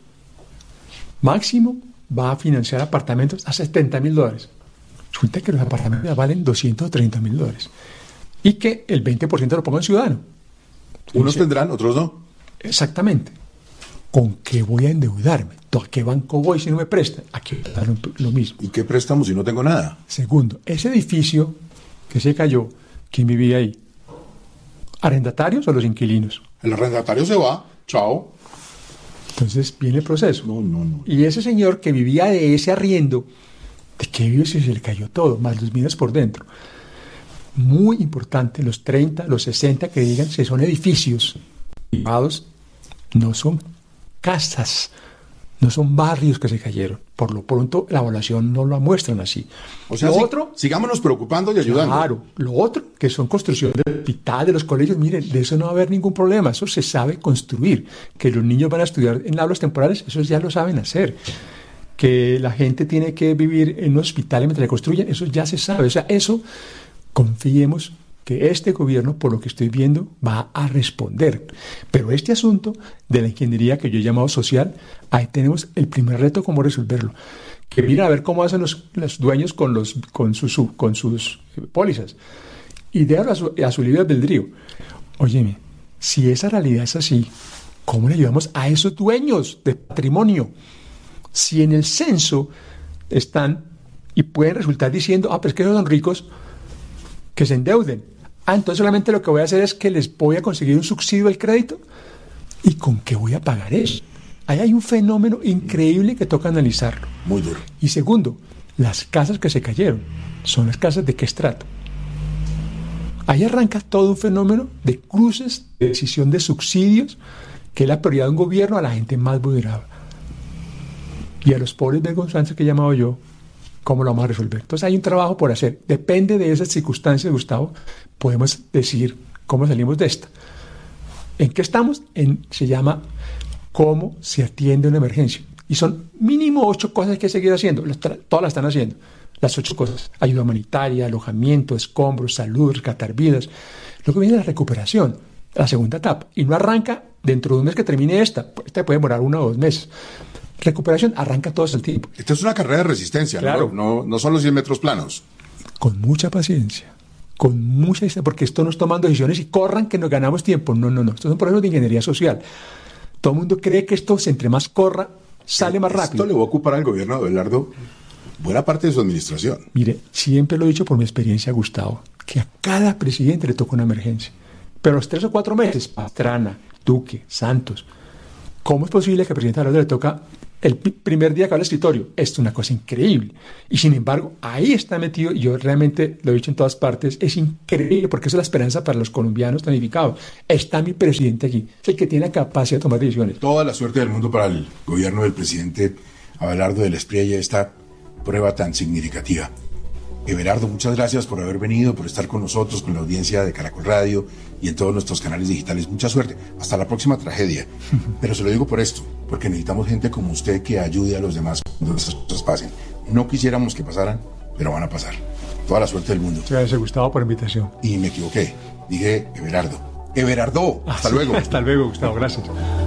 máximo va a financiar apartamentos a setenta mil dólares. Resulta que los apartamentos valen doscientos treinta mil dólares. Y que el veinte por ciento lo ponga el ciudadano. Unos tendrán, otros no. Exactamente. ¿Con qué voy a endeudarme? ¿A qué banco voy si no me prestan? Aquí está lo, lo mismo. ¿Y qué préstamo si no tengo nada? Segundo, ese edificio que se cayó, ¿quién vivía ahí? ¿Arrendatarios o los inquilinos? El arrendatario se va, chao. Entonces viene el proceso. No, no, no. Y ese señor que vivía de ese arriendo, ¿de qué vive si se le cayó todo? Más los bienes por dentro. Muy importante, los treinta, los sesenta, que digan que son edificios privados, no son casas, no son barrios que se cayeron. Por lo pronto, la evaluación no lo muestran así. O sea, lo sí, otro, sigámonos preocupando y ayudando. Claro, lo otro, que son construcciones de hospital, de los colegios, miren, de eso no va a haber ningún problema, eso se sabe construir. Que los niños van a estudiar en aulas temporales, eso ya lo saben hacer. Que la gente tiene que vivir en un hospital mientras le construyen, eso ya se sabe. O sea, eso... Confiemos que este gobierno, por lo que estoy viendo, va a responder. Pero este asunto de la ingeniería que yo he llamado social, ahí tenemos el primer reto, cómo resolverlo. Que miren a ver cómo hacen los, los dueños con, los, con, sus, con sus pólizas. Y déjalo a su, a su libre albedrío. Óyeme, si esa realidad es así, ¿cómo le ayudamos a esos dueños de patrimonio? Si en el censo están y pueden resultar diciendo, ah, pero es que ellos son ricos, que se endeuden. Ah, entonces solamente lo que voy a hacer es que les voy a conseguir un subsidio al crédito. ¿Y con qué voy a pagar eso? Ahí hay un fenómeno increíble que toca analizarlo. Muy duro. Y segundo, las casas que se cayeron, ¿son las casas de qué estrato? Ahí arranca todo un fenómeno de cruces, de decisión de subsidios, que es la prioridad de un gobierno a la gente más vulnerable. Y a los pobres vergonzantes que he llamado yo, ¿cómo lo vamos a resolver? Entonces hay un trabajo por hacer. Depende de esas circunstancias, Gustavo, podemos decir cómo salimos de esta. ¿En qué estamos? En, se llama cómo se atiende una emergencia. Y son mínimo ocho cosas que hay que seguir haciendo. Las tra- todas las están haciendo. Las ocho cosas. Ayuda humanitaria, alojamiento, escombros, salud, rescatar vidas. Luego viene la recuperación, la segunda etapa. Y no arranca dentro de un mes que termine esta. Esta puede demorar uno o dos meses. Recuperación arranca todo el tiempo. Esta es una carrera de resistencia, claro. ¿no? No, no son los cien metros planos. Con mucha paciencia, con mucha distancia, porque esto no es tomando decisiones y corran que nos ganamos tiempo. No, no, no. Estos son procesos de ingeniería social. Todo el mundo cree que esto, entre más corra, sale más rápido. Esto le va a ocupar al gobierno de Abelardo buena parte de su administración. Mire, siempre lo he dicho por mi experiencia, Gustavo, que a cada presidente le toca una emergencia. Pero los tres o cuatro meses, Pastrana, Duque, Santos, ¿cómo es posible que al presidente Abelardo le toca el primer día que habla el escritorio? Esto es una cosa increíble. Y sin embargo, ahí está metido, y yo realmente lo he dicho en todas partes, es increíble, porque eso es la esperanza para los colombianos damnificados. Está mi presidente aquí, es el que tiene la capacidad de tomar decisiones. Toda la suerte del mundo para el gobierno del presidente Abelardo del Espriella, esta prueba tan significativa. Everardo, muchas gracias por haber venido, por estar con nosotros, con la audiencia de Caracol Radio y en todos nuestros canales digitales. Mucha suerte. Hasta la próxima tragedia. Pero se lo digo por esto, porque necesitamos gente como usted que ayude a los demás cuando estas cosas pasen. No quisiéramos que pasaran, pero van a pasar. Toda la suerte del mundo. Gracias, Gustavo, por la invitación. Y me equivoqué. Dije Everardo. Everardo. Hasta ah, sí, luego. Hasta luego, Gustavo. Gracias.